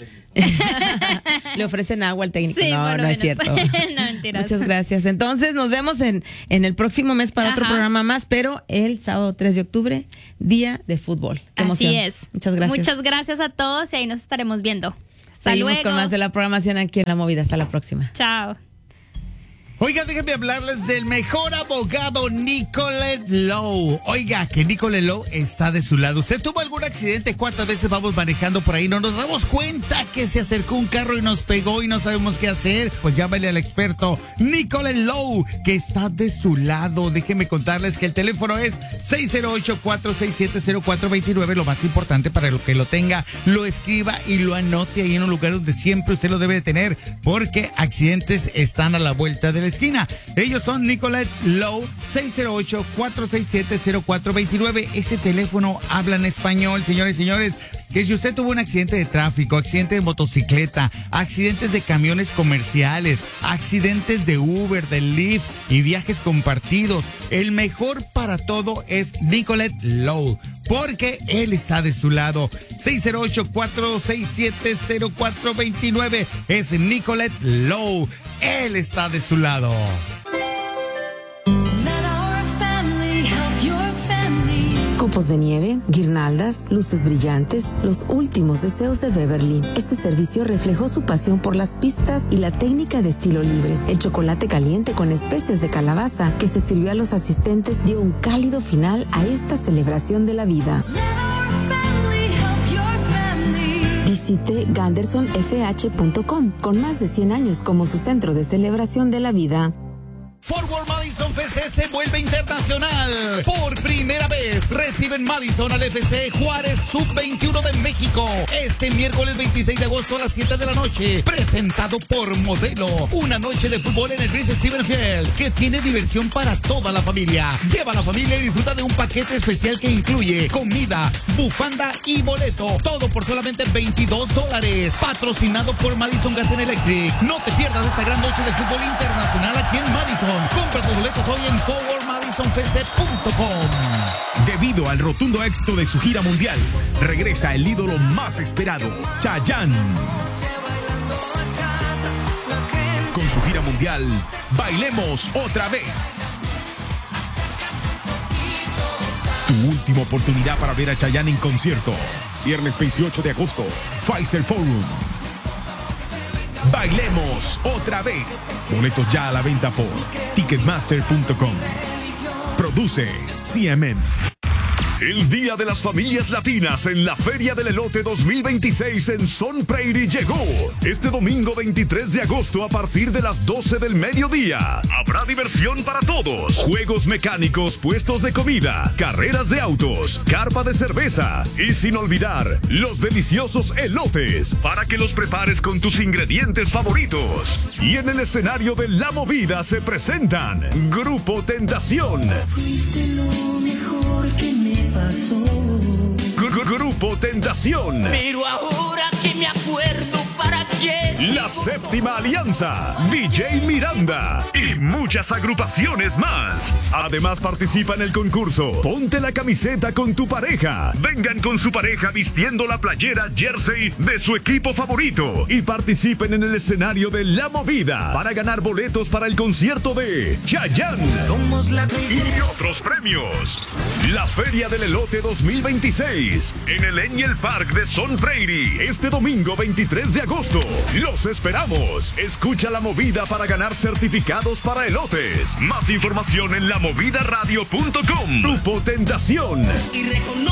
Le ofrecen agua al técnico. Sí, no, no es cierto. No, mentiras. Muchas gracias. Entonces, nos vemos en, en el próximo mes para Ajá. otro programa más, pero el sábado tres de octubre, día de fútbol. Qué emoción. Así es. Muchas gracias. Muchas gracias a todos y ahí nos estaremos viendo. Hasta Seguimos luego. con más de la programación aquí en La Movida. Hasta la próxima. Chao. Oiga, déjenme hablarles del mejor abogado, Nicolette Lowe. Oiga, que Nicolette Lowe está de su lado. ¿Usted tuvo algún accidente? ¿Cuántas veces vamos manejando por ahí? ¿No nos damos cuenta que se acercó un carro y nos pegó y no sabemos qué hacer? Pues llámale al experto Nicolette Lowe, que está de su lado. Déjenme contarles que el teléfono es seis cero ocho, cuatro seis siete, cero cuatro dos nueve. Lo más importante para lo que lo tenga, lo escriba y lo anote ahí en un lugar donde siempre usted lo debe de tener, porque accidentes están a la vuelta de la esquina. Ellos son Nicolette Lowe, seis cero ocho, cuatro seis siete, cero cuatro dos nueve. Ese teléfono habla en español, señores y señores. Que si usted tuvo un accidente de tráfico, accidente de motocicleta, accidentes de camiones comerciales, accidentes de Uber, de Lyft y viajes compartidos, el mejor para todo es Nicolette Lowe, porque él está de su lado. seis cero ocho, cuatro seis siete, cero cuatro dos nueve es Nicolette Lowe. Él está de su lado. Copos de nieve, guirnaldas, luces brillantes, los últimos deseos de Beverly. Este servicio reflejó su pasión por las pistas y la técnica de estilo libre. El chocolate caliente con especies de calabaza que se sirvió a los asistentes dio un cálido final a esta celebración de la vida. Visite ganderson f h punto com, con más de cien años como su centro de celebración de la vida. Forward Madison F C se vuelve internacional. Por primera vez reciben Madison al F C Juárez sub veintiuno de México. Este miércoles veintiséis de agosto a las siete de la noche. Presentado por Modelo. Una noche de fútbol en el Chris Steven Field que tiene diversión para toda la familia. Lleva a la familia y disfruta de un paquete especial que incluye comida, bufanda y boleto. Todo por solamente veintidós dólares. Patrocinado por Madison Gas and Electric. No te pierdas esta gran noche de fútbol internacional aquí en Madison. Compra tus boletos hoy en forward madison f c punto com. Debido al rotundo éxito de su gira mundial, regresa el ídolo más esperado, Chayanne. Con su gira mundial, Bailemos Otra Vez. Tu última oportunidad para ver a Chayanne en concierto. Viernes veintiocho de agosto, Pfizer Forum. Bailemos Otra Vez. Boletos ya a la venta por ticketmaster punto com. Produce C M M. El Día de las Familias Latinas en la Feria del Elote dos mil veintiséis en Sun Prairie llegó. Este domingo veintitrés de agosto a partir de las doce del mediodía. Habrá diversión para todos. Juegos mecánicos, puestos de comida, carreras de autos, carpa de cerveza y sin olvidar los deliciosos elotes para que los prepares con tus ingredientes favoritos. Y en el escenario de La Movida se presentan Grupo Tentación. Fuiste lo mejor que me pasó. Grupo Tentación. Pero ahora que me acuerdo, ¿para qué? La Séptima Alianza, D J Miranda y muchas agrupaciones más. Además participa en el concurso Ponte la camiseta con tu pareja. Vengan con su pareja vistiendo la playera jersey de su equipo favorito y participen en el escenario de La Movida para ganar boletos para el concierto de Chayanne. Somos la y otros premios. La Feria del Elote dos mil veintiséis en el Angel Park de Sun Prairie este domingo veintitrés de agosto. Los esperamos. Escucha La Movida para ganar certificados para elotes. Más información en la movida radio punto com. Grupo Tentación. Y reconoce